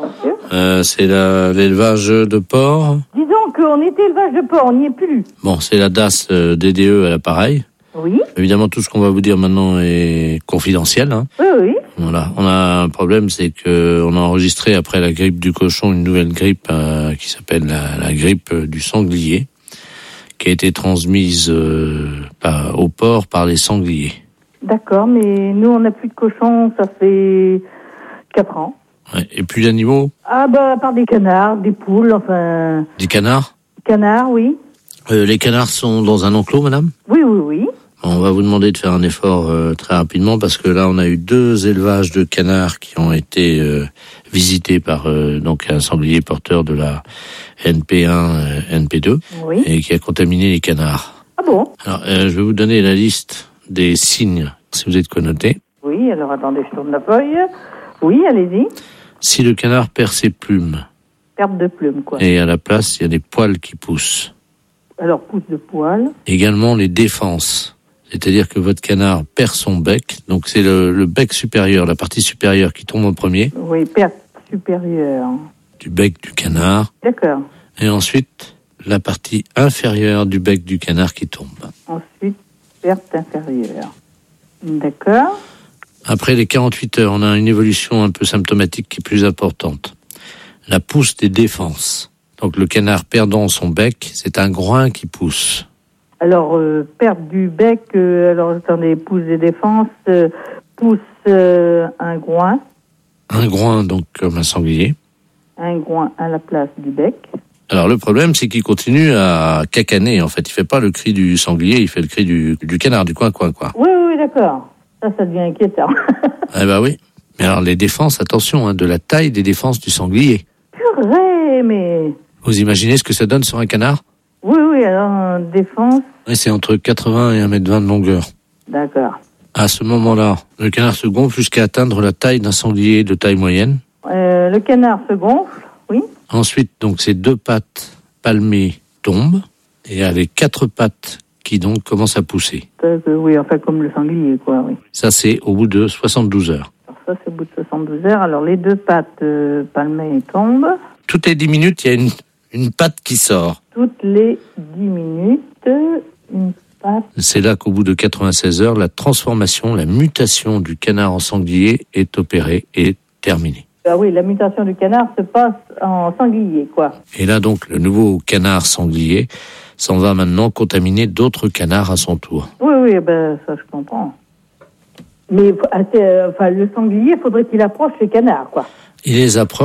Euh, c'est la, l'élevage de porc. Disons qu'on était élevage de porc, on n'y est plus. Bon, c'est la D A S euh, D D E à l'appareil. Oui. Évidemment, tout ce qu'on va vous dire maintenant est confidentiel. Hein. Oui, oui. Voilà. On a un problème, c'est que on a enregistré après la grippe du cochon une nouvelle grippe euh, qui s'appelle la, la grippe du sanglier, qui a été transmise euh, par, au porc par les sangliers. D'accord, mais nous on n'a plus de cochons, ça fait quatre ans. Ouais. Et plus d'animaux? Ah bah à part des canards, des poules, enfin... Des canards? Canards, oui. Euh, les canards sont dans un enclos, madame? Oui, oui, oui. On va vous demander de faire un effort euh, très rapidement parce que là, on a eu deux élevages de canards qui ont été euh, visités par euh, donc un sanglier porteur de la N P un, euh, N P deux, oui. Et qui a contaminé les canards. Ah bon? Alors, euh, je vais vous donner la liste des signes, si vous êtes connoté. Oui, alors attendez, je tourne la feuille. Oui, allez-y. Si le canard perd ses plumes. Perte de plumes, quoi. Et à la place, il y a des poils qui poussent. Alors, pousse de poils. Également les défenses. C'est-à-dire que votre canard perd son bec, donc c'est le, le bec supérieur, la partie supérieure qui tombe en premier. Oui, perte supérieure. Du bec du canard. D'accord. Et ensuite, la partie inférieure du bec du canard qui tombe. Ensuite, perte inférieure. D'accord. Après les quarante-huit heures, on a une évolution un peu symptomatique qui est plus importante. La pousse des défenses. Donc le canard perdant son bec, c'est un groin qui pousse. Alors, euh, perte du bec, euh, alors attendez, pousse des défenses, euh, pousse euh, un groin. Un groin, donc comme un sanglier. Un groin à la place du bec. Alors le problème, c'est qu'il continue à cacaner, en fait. Il fait pas le cri du sanglier, il fait le cri du, du canard, du coin-coin, quoi. Oui, oui, d'accord. Ça, ça devient inquiétant. Eh ben oui. Mais alors les défenses, attention, hein, de la taille des défenses du sanglier. Purée, mais... Vous imaginez ce que ça donne sur un canard? Oui, oui, alors, euh, défense... Oui, c'est entre quatre-vingts et un mètre vingt de longueur. D'accord. À ce moment-là, le canard se gonfle jusqu'à atteindre la taille d'un sanglier de taille moyenne. Euh, le canard se gonfle, oui. Ensuite, donc, ses deux pattes palmées tombent et il y a les quatre pattes qui donc commencent à pousser. Euh, oui, enfin comme le sanglier, quoi, oui. Ça, c'est au bout de soixante-douze heures. Alors ça, c'est au bout de soixante-douze heures. Alors, les deux pattes euh, palmées tombent. Toutes les dix minutes, il y a une, une patte qui sort. Toutes les dix minutes, une patte. C'est là qu'au bout de quatre-vingt-seize heures, la transformation, la mutation du canard en sanglier est opérée et terminée. Ah oui, la mutation du canard se passe en sanglier, quoi. Et là, donc, le nouveau canard sanglier s'en va maintenant contaminer d'autres canards à son tour. Oui, oui, ben ça, je comprends. Mais euh, enfin, le sanglier, faudrait qu'il approche les canards, quoi. Il les approche.